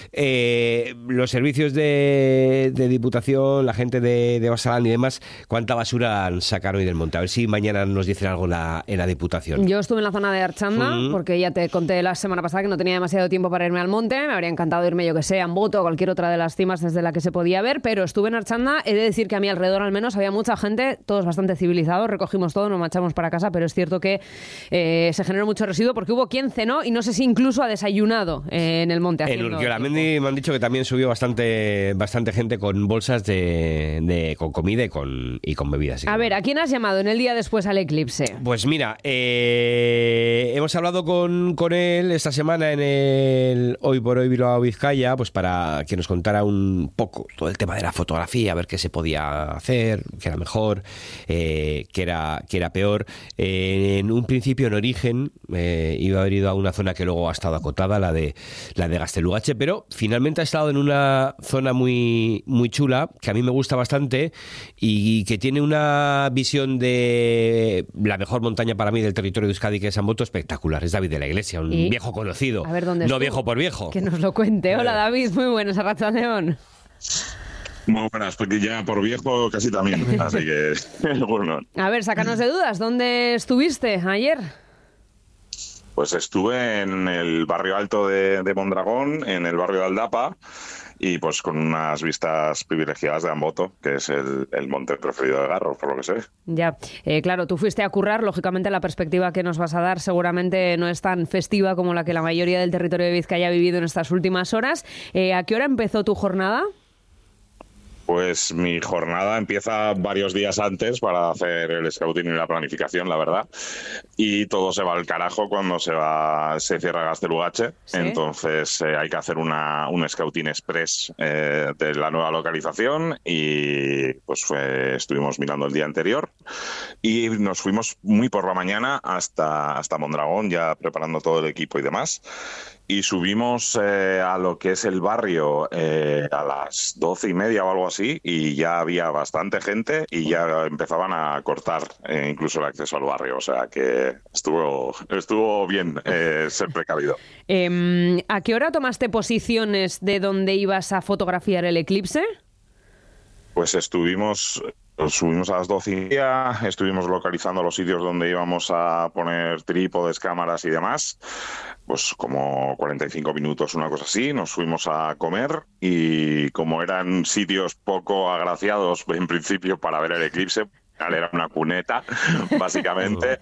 eh, los servicios de, de Diputación, la gente de, de Basalán y demás, cuánta basura han sacado hoy del monte. A ver si mañana nos dicen algo en la, en la Diputación.
Yo estuve en la zona de Archanda, mm. porque ya te conté la semana pasada que no tenía demasiado tiempo para irme al monte, me habría encantado irme, yo que sé, a Amboto o cualquier otra de las cimas desde la que se podía ver, pero estuve en Archanda, he de decir que a mi alrededor al menos había mucha gente, todos bastante civilizados, recogimos todo, nos marchamos para casa, pero es cierto que eh, se generó mucho residuo porque hubo quien cenó y no sé si incluso ha desayunado eh, en el monte.
En Urquiola-Mendi me han dicho que también subió bastante bastante gente con bolsas de, de con comida y con, y con bebidas.
A ver, ¿a quién has llamado en el día después al eclipse?
Pues mira, eh, hemos hablado con, con él esta semana en el Hoy por Hoy Bilbao Vizcaya, pues para que nos contara un poco todo el tema de la fotografía, a ver qué se podía hacer, qué era mejor, eh, qué era, qué era peor. Eh, en un principio, en origen, eh, iba a haber ido a una zona que luego ha estado acotada, la de la de Gaztelugatxe, pero finalmente ha estado en una zona muy, muy chula, que a mí me gusta bastante y que tiene una visión de la mejor montaña para mí del territorio de Euskadi, que es Amboto, espectacular. Es David de la Iglesia, un
y...
viejo conocido.
A ver, ¿dónde
no
estuvo?
Viejo por viejo.
Que nos lo cuente. Hola, David, muy buenas, Arratsaldeon.
Muy buenas, porque ya por viejo casi también, así que bueno.
A ver, sácanos de dudas, ¿dónde estuviste ayer?
Pues estuve en el barrio alto de, de Mondragón, en el barrio de Aldapa, y pues con unas vistas privilegiadas de Amboto, que es el, el monte preferido de Garro, por lo que sé.
Ya, eh, claro, tú fuiste a currar, lógicamente la perspectiva que nos vas a dar seguramente no es tan festiva como la que la mayoría del territorio de Vizcaya ha vivido en estas últimas horas. Eh, ¿A qué hora empezó tu jornada?
Pues mi jornada empieza varios días antes para hacer el scouting y la planificación, la verdad. Y todo se va al carajo cuando se va se cierra Gaztelugatxe. ¿Sí? Entonces eh, hay que hacer una, un scouting express eh, de la nueva localización y pues fue, estuvimos mirando el día anterior y nos fuimos muy por la mañana hasta, hasta Mondragón, ya preparando todo el equipo y demás. Y subimos eh, a lo que es el barrio eh, a las doce y media o algo así y ya había bastante gente y ya empezaban a cortar eh, incluso el acceso al barrio. O sea que estuvo, estuvo bien eh, ser precavido.
Eh, ¿A qué hora tomaste posiciones de dónde ibas a fotografiar el eclipse?
Pues estuvimos... Subimos a las doce y media, estuvimos localizando los sitios donde íbamos a poner trípodes, cámaras y demás. Pues como cuarenta y cinco minutos, una cosa así, nos fuimos a comer y como eran sitios poco agraciados en principio para ver el eclipse, era una cuneta, básicamente,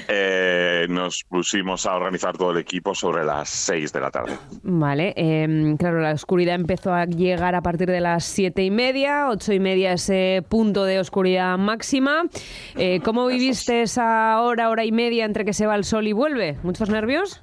eh, nos pusimos a organizar todo el equipo sobre las seis de la tarde.
Vale, eh, claro, la oscuridad empezó a llegar a partir de las siete y media, ocho y media ese punto de oscuridad máxima. Eh, ¿Cómo viviste esa hora, hora y media entre que se va el sol y vuelve? ¿Muchos nervios?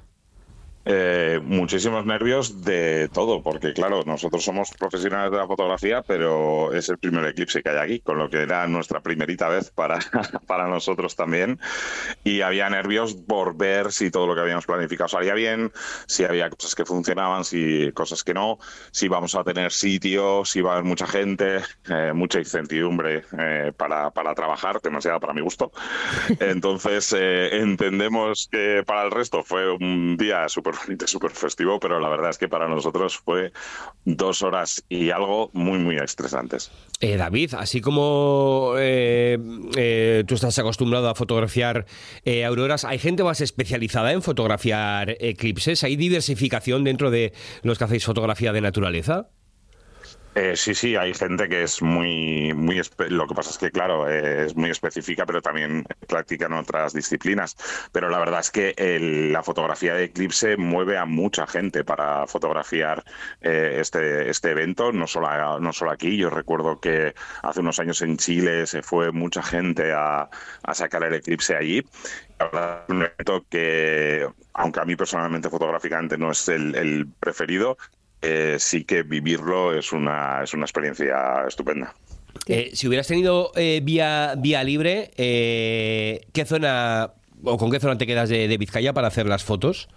Eh, muchísimos nervios de todo, porque claro, nosotros somos profesionales de la fotografía, pero es el primer eclipse que hay aquí, con lo que era nuestra primerita vez para, para nosotros también, y había nervios por ver si todo lo que habíamos planificado salía bien, si había cosas que funcionaban, si cosas que no, si vamos a tener sitio, si va a haber mucha gente, eh, mucha incertidumbre eh, para, para trabajar, demasiada para mi gusto. Entonces eh, entendemos que para el resto fue un día súper súper festivo, pero la verdad es que para nosotros fue dos horas y algo muy, muy estresantes.
Eh, David, así como eh, eh, tú estás acostumbrado a fotografiar eh, auroras, ¿hay gente más especializada en fotografiar eclipses? ¿Hay diversificación dentro de los que hacéis fotografía de naturaleza?
Eh, sí, sí, hay gente que es muy, muy espe- lo que pasa es que, claro, eh, es muy específica, pero también practican otras disciplinas. Pero la verdad es que el, la fotografía de eclipse mueve a mucha gente para fotografiar eh, este, este evento, no solo, no solo aquí. Yo recuerdo que hace unos años en Chile se fue mucha gente a, a sacar el eclipse allí. La verdad es un evento que, aunque a mí personalmente fotográficamente no es el, el preferido, Eh, sí que vivirlo es una, es una experiencia estupenda.
Eh, si hubieras tenido eh, vía, vía libre, eh, ¿qué zona o con qué zona te quedas de, de Vizcaya para hacer las fotos?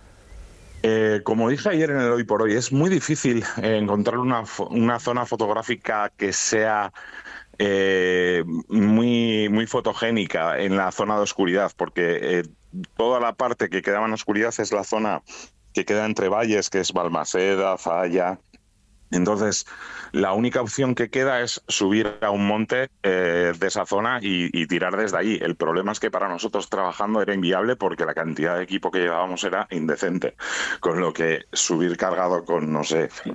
Eh, como dije ayer en el Hoy por Hoy, es muy difícil eh, encontrar una, una zona fotográfica que sea eh, muy, muy fotogénica en la zona de oscuridad, porque eh, toda la parte que quedaba en oscuridad es la zona que queda entre valles, que es Balmaseda, Zaya. Entonces, la única opción que queda es subir a un monte eh, de esa zona y, y tirar desde allí. El problema es que para nosotros trabajando era inviable porque la cantidad de equipo que llevábamos era indecente. Con lo que subir cargado con, no sé,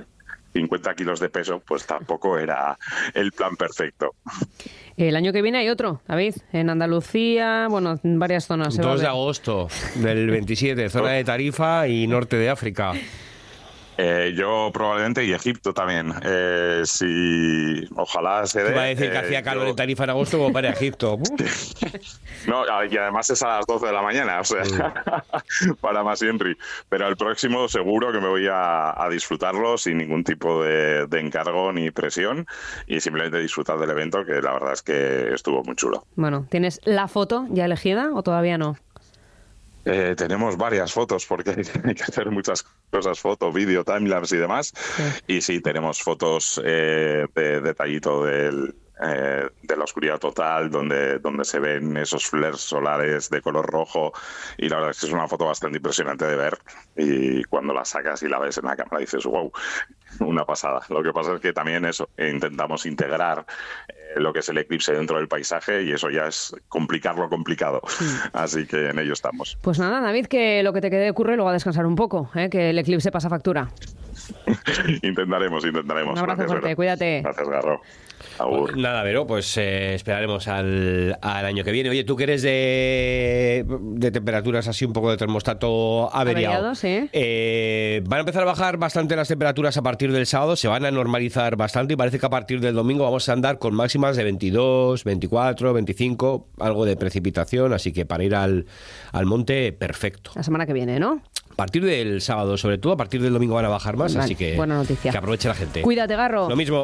cincuenta kilos de peso, pues tampoco era el plan perfecto.
El año que viene hay otro, David, en Andalucía, bueno, en varias zonas.
dos de agosto del veintisiete, zona de Tarifa y norte de África.
Eh, yo probablemente, y Egipto también. Eh, si ojalá se dé.
Iba a decir
eh,
que hacía calor
yo...
en Tarifa en agosto como para Egipto.
No, y además es a las doce de la mañana, o sea, mm. para más Henry. Pero el próximo seguro que me voy a, a disfrutarlo sin ningún tipo de, de encargo ni presión y simplemente disfrutar del evento, que la verdad es que estuvo muy chulo.
Bueno, ¿tienes la foto ya elegida o todavía no?
Eh, tenemos varias fotos porque hay que hacer muchas cosas, foto, vídeo, timelapse y demás. Sí. Y sí, tenemos fotos eh, de detallito del, eh, de la oscuridad total, donde, donde se ven esos flares solares de color rojo. Y la verdad es que es una foto bastante impresionante de ver. Y cuando la sacas y la ves en la cámara dices, wow, una pasada. Lo que pasa es que también eso, intentamos integrar eh, lo que es el eclipse dentro del paisaje y eso ya es complicarlo complicado. Sí. Así que en ello estamos.
Pues nada, David, que lo que te quede ocurre, luego a descansar un poco, ¿eh? Que el eclipse pasa factura.
intentaremos, intentaremos.
Un abrazo
Gracias,
fuerte,
Vero.
cuídate.
Gracias, Garro.
Pues nada, Vero, pues eh, esperaremos al, al año que viene. Oye, tú que eres de, de temperaturas así un poco de termostato averiado,
averiado sí.
eh, van a empezar a bajar bastante las temperaturas a partir del sábado, se van a normalizar bastante y parece que a partir del domingo vamos a andar con máximas de veintidós, veinticuatro, veinticinco, algo de precipitación, así que para ir al, al monte, perfecto.
La semana que viene, ¿no?
A partir del sábado, sobre todo, a partir del domingo van a bajar más,
vale,
así que,
buena noticia.
Que aproveche la gente.
Cuídate, Garro.
Lo mismo.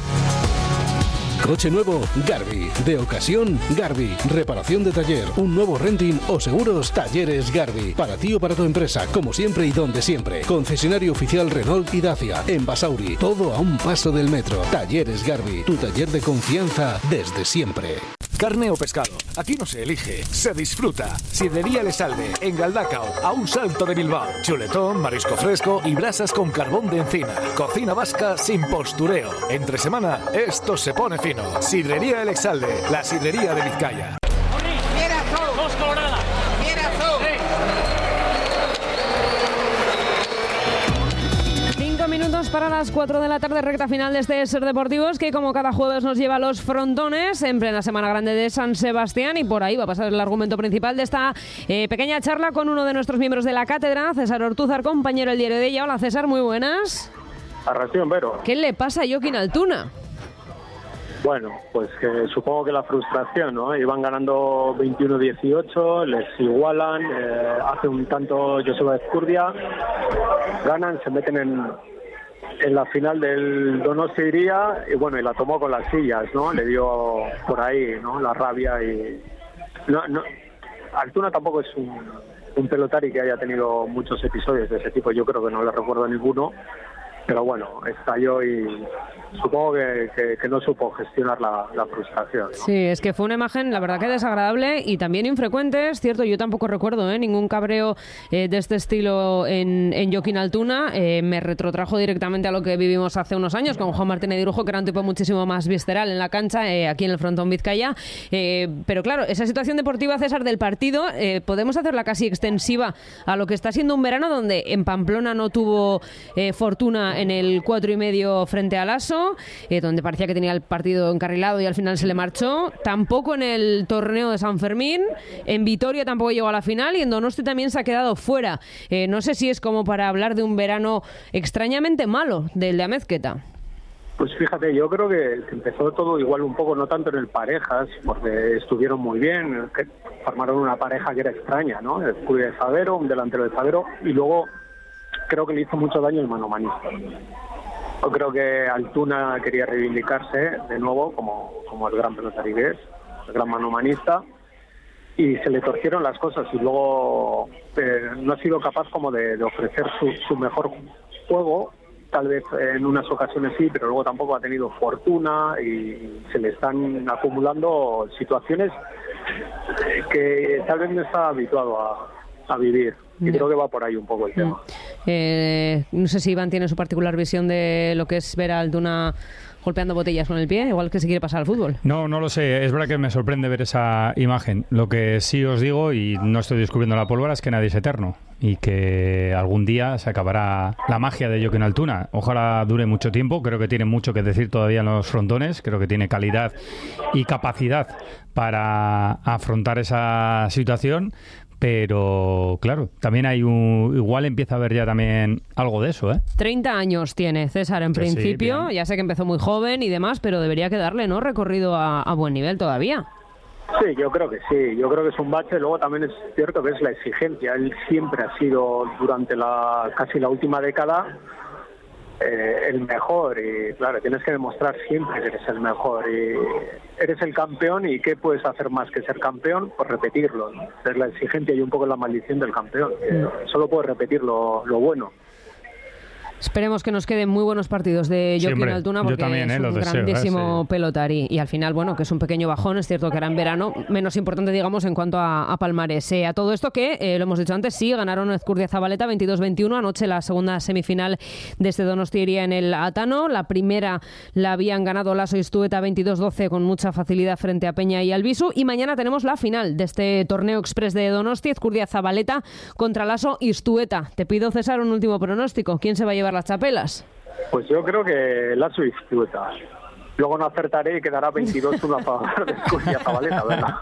Coche nuevo, Garbi. De ocasión, Garbi. Reparación de taller, un nuevo renting o seguros, Talleres Garbi. Para ti o para tu empresa, como siempre y donde siempre. Concesionario oficial Renault y Dacia. En Basauri, todo a un paso del metro. Talleres Garbi, tu taller de confianza desde siempre.
Carne o pescado, aquí no se elige, se disfruta. Sidrería El Salve, en Galdacao, a un salto de Bilbao. Chuletón, marisco fresco y brasas con carbón de encina. Cocina vasca sin postureo. Entre semana, esto se pone fino. Sidrería El Exalde, la sidrería de Vizcaya.
Dos coloradas.
Cinco minutos para las cuatro de la tarde, recta final de este Ser Deportivos, que como cada jueves nos lleva a los frontones en plena Semana Grande de San Sebastián, y por ahí va a pasar el argumento principal de esta eh, pequeña charla con uno de nuestros miembros de la cátedra, César Ortúzar, compañero del Diario de ella. Hola, César, muy buenas.
Arración, Vero.
¿Qué le pasa a Joaquín Altuna?
Bueno, pues que supongo que la frustración, ¿no? Iban ganando veintiuno dieciocho, les igualan, eh, hace un tanto Joseba Ezcurdia, ganan, se meten en, en la final del Donostia Iría y bueno, y la tomó con las sillas, ¿no? Le dio por ahí, ¿no? La rabia y... No, no, Altuna tampoco es un, un pelotari que haya tenido muchos episodios de ese tipo, yo creo que no le recuerdo ninguno. Pero bueno, estalló y supongo que, que, que no supo gestionar la, la frustración, ¿no?
Sí, es que fue una imagen, la verdad que desagradable y también infrecuente, es cierto, yo tampoco recuerdo ¿eh? ningún cabreo eh, de este estilo en, en Joaquín Altuna. Eh, me retrotrajo directamente a lo que vivimos hace unos años con Juan Martín Edirujo, que era un tipo muchísimo más visceral en la cancha, eh, aquí en el frontón Vizcaya. Eh, pero claro, esa situación deportiva, César, del partido, eh, podemos hacerla casi extensiva a lo que está siendo un verano donde en Pamplona no tuvo eh, fortuna en el cuatro y medio frente al Lasso, eh, donde parecía que tenía el partido encarrilado y al final se le marchó. Tampoco en el torneo de San Fermín, en Vitoria tampoco llegó a la final y en Donosti también se ha quedado fuera. Eh, no sé si es como para hablar de un verano extrañamente malo del de Amezqueta.
Pues fíjate, yo creo que empezó todo igual un poco, no tanto en el parejas, porque estuvieron muy bien, que formaron una pareja que era extraña, ¿no? El Curia de Favero, un delantero de Favero, y luego creo que le hizo mucho daño el manomanista. Yo creo que Altuna quería reivindicarse de nuevo como, como el gran pelotari que es, el gran manomanista, y se le torcieron las cosas y luego eh, no ha sido capaz como de, de ofrecer su, su mejor juego. Tal vez en unas ocasiones sí, pero luego tampoco ha tenido fortuna y se le están acumulando situaciones que tal vez no está habituado a, a vivir. Y creo que va por ahí un poco el tema.
Eh, no sé si Iván tiene su particular visión de lo que es ver a Altuna golpeando botellas con el pie, igual que se quiere pasar al fútbol.
No, no lo sé. Es verdad que me sorprende ver esa imagen. Lo que sí os digo, y no estoy descubriendo la pólvora, es que nadie es eterno y que algún día se acabará la magia de Jokin Altuna. Ojalá dure mucho tiempo. Creo que tiene mucho que decir todavía en los frontones. Creo que tiene calidad y capacidad para afrontar esa situación. Pero, claro, también hay un... Igual empieza a haber ya también algo de eso, ¿eh?
treinta años tiene César en
Sí,
principio.
sí,
ya sé que empezó muy joven y demás, pero debería quedarle, ¿no? Recorrido a, a buen nivel todavía.
Sí, yo creo que sí. Yo creo que es un bache. Luego también es cierto que es la exigencia. Él siempre ha sido, durante la casi la última década, eh, el mejor. Y claro, tienes que demostrar siempre que eres el mejor. Y eres el campeón, ¿y qué puedes hacer más que ser campeón? Pues repetirlo, ¿no? Es la exigencia y un poco la maldición del campeón. Mm. Solo puedes repetir lo, lo bueno.
Esperemos que nos queden muy buenos partidos de Jokin
Siempre.
Altuna,
Yo
porque
también,
es
eh,
un
lo deseo,
grandísimo
eh, sí.
pelotari. Y al final, bueno, que es un pequeño bajón. Es cierto que era en verano, menos importante, digamos, en cuanto a, a palmarés. Eh, a todo esto que, eh, lo hemos dicho antes, sí, ganaron Ezcurdia Zabaleta veintidós veintiuno. Anoche la segunda semifinal de este Donostiaria en el Atano. La primera la habían ganado Laso y Iztueta veintidós doce con mucha facilidad frente a Peña y Albisu. Y mañana tenemos la final de este torneo express de Donosti, Ezcurdia Zabaleta contra Laso y Iztueta. Te pido, César, un último pronóstico. ¿Quién se va a llevar las chapelas?
Pues yo creo que Laso y Iztueta. Luego no acertaré y quedará veintidós uno a favor de Ezcurdia Zabaleta, ¿verdad?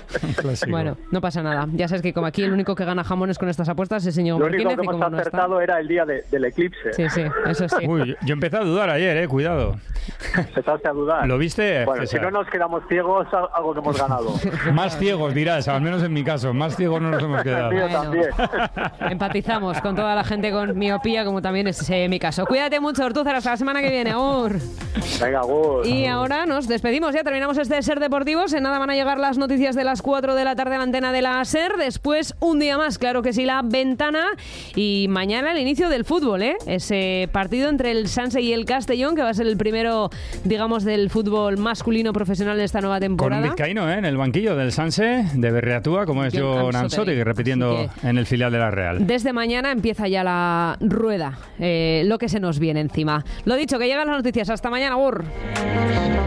Bueno, no pasa nada. Ya sabes que como aquí el único que gana jamones con estas apuestas es el señor
Lo único
Martínez.
que
Y
hemos
como no
acertado
está...
era el día de, del eclipse.
Sí, sí, eso sí.
Uy, yo, yo empecé a dudar ayer, eh, cuidado.
Empezaste a dudar.
¿Lo viste?
Bueno,
César?
si no nos quedamos ciegos, algo que hemos ganado.
Más ciegos, dirás, al menos en mi caso. Más ciegos no nos hemos quedado.
Mío también.
Empatizamos con toda la gente con miopía, como también es eh, mi caso. Cuídate mucho, Ortúzar, hasta la semana que viene. Agur.
Venga, agur.
Y ahora nos despedimos, ya terminamos este Ser Deportivos. En nada van a llegar las noticias de las cuatro de la tarde a la antena de la Ser. Después, un día más, claro que sí, la ventana. Y mañana el inicio del fútbol, ¿eh? Ese partido entre el Sanse y el Castellón, que va a ser el primero, digamos, del fútbol masculino profesional de esta nueva temporada.
Con un vizcaíno, ¿eh? En el banquillo del Sanse, de Berriatúa, como es Jon Anzotti, repitiendo en el filial de la Real.
Desde mañana empieza ya la rueda, eh, lo que se nos viene encima. Lo dicho, que llegan las noticias. Hasta mañana, Gur.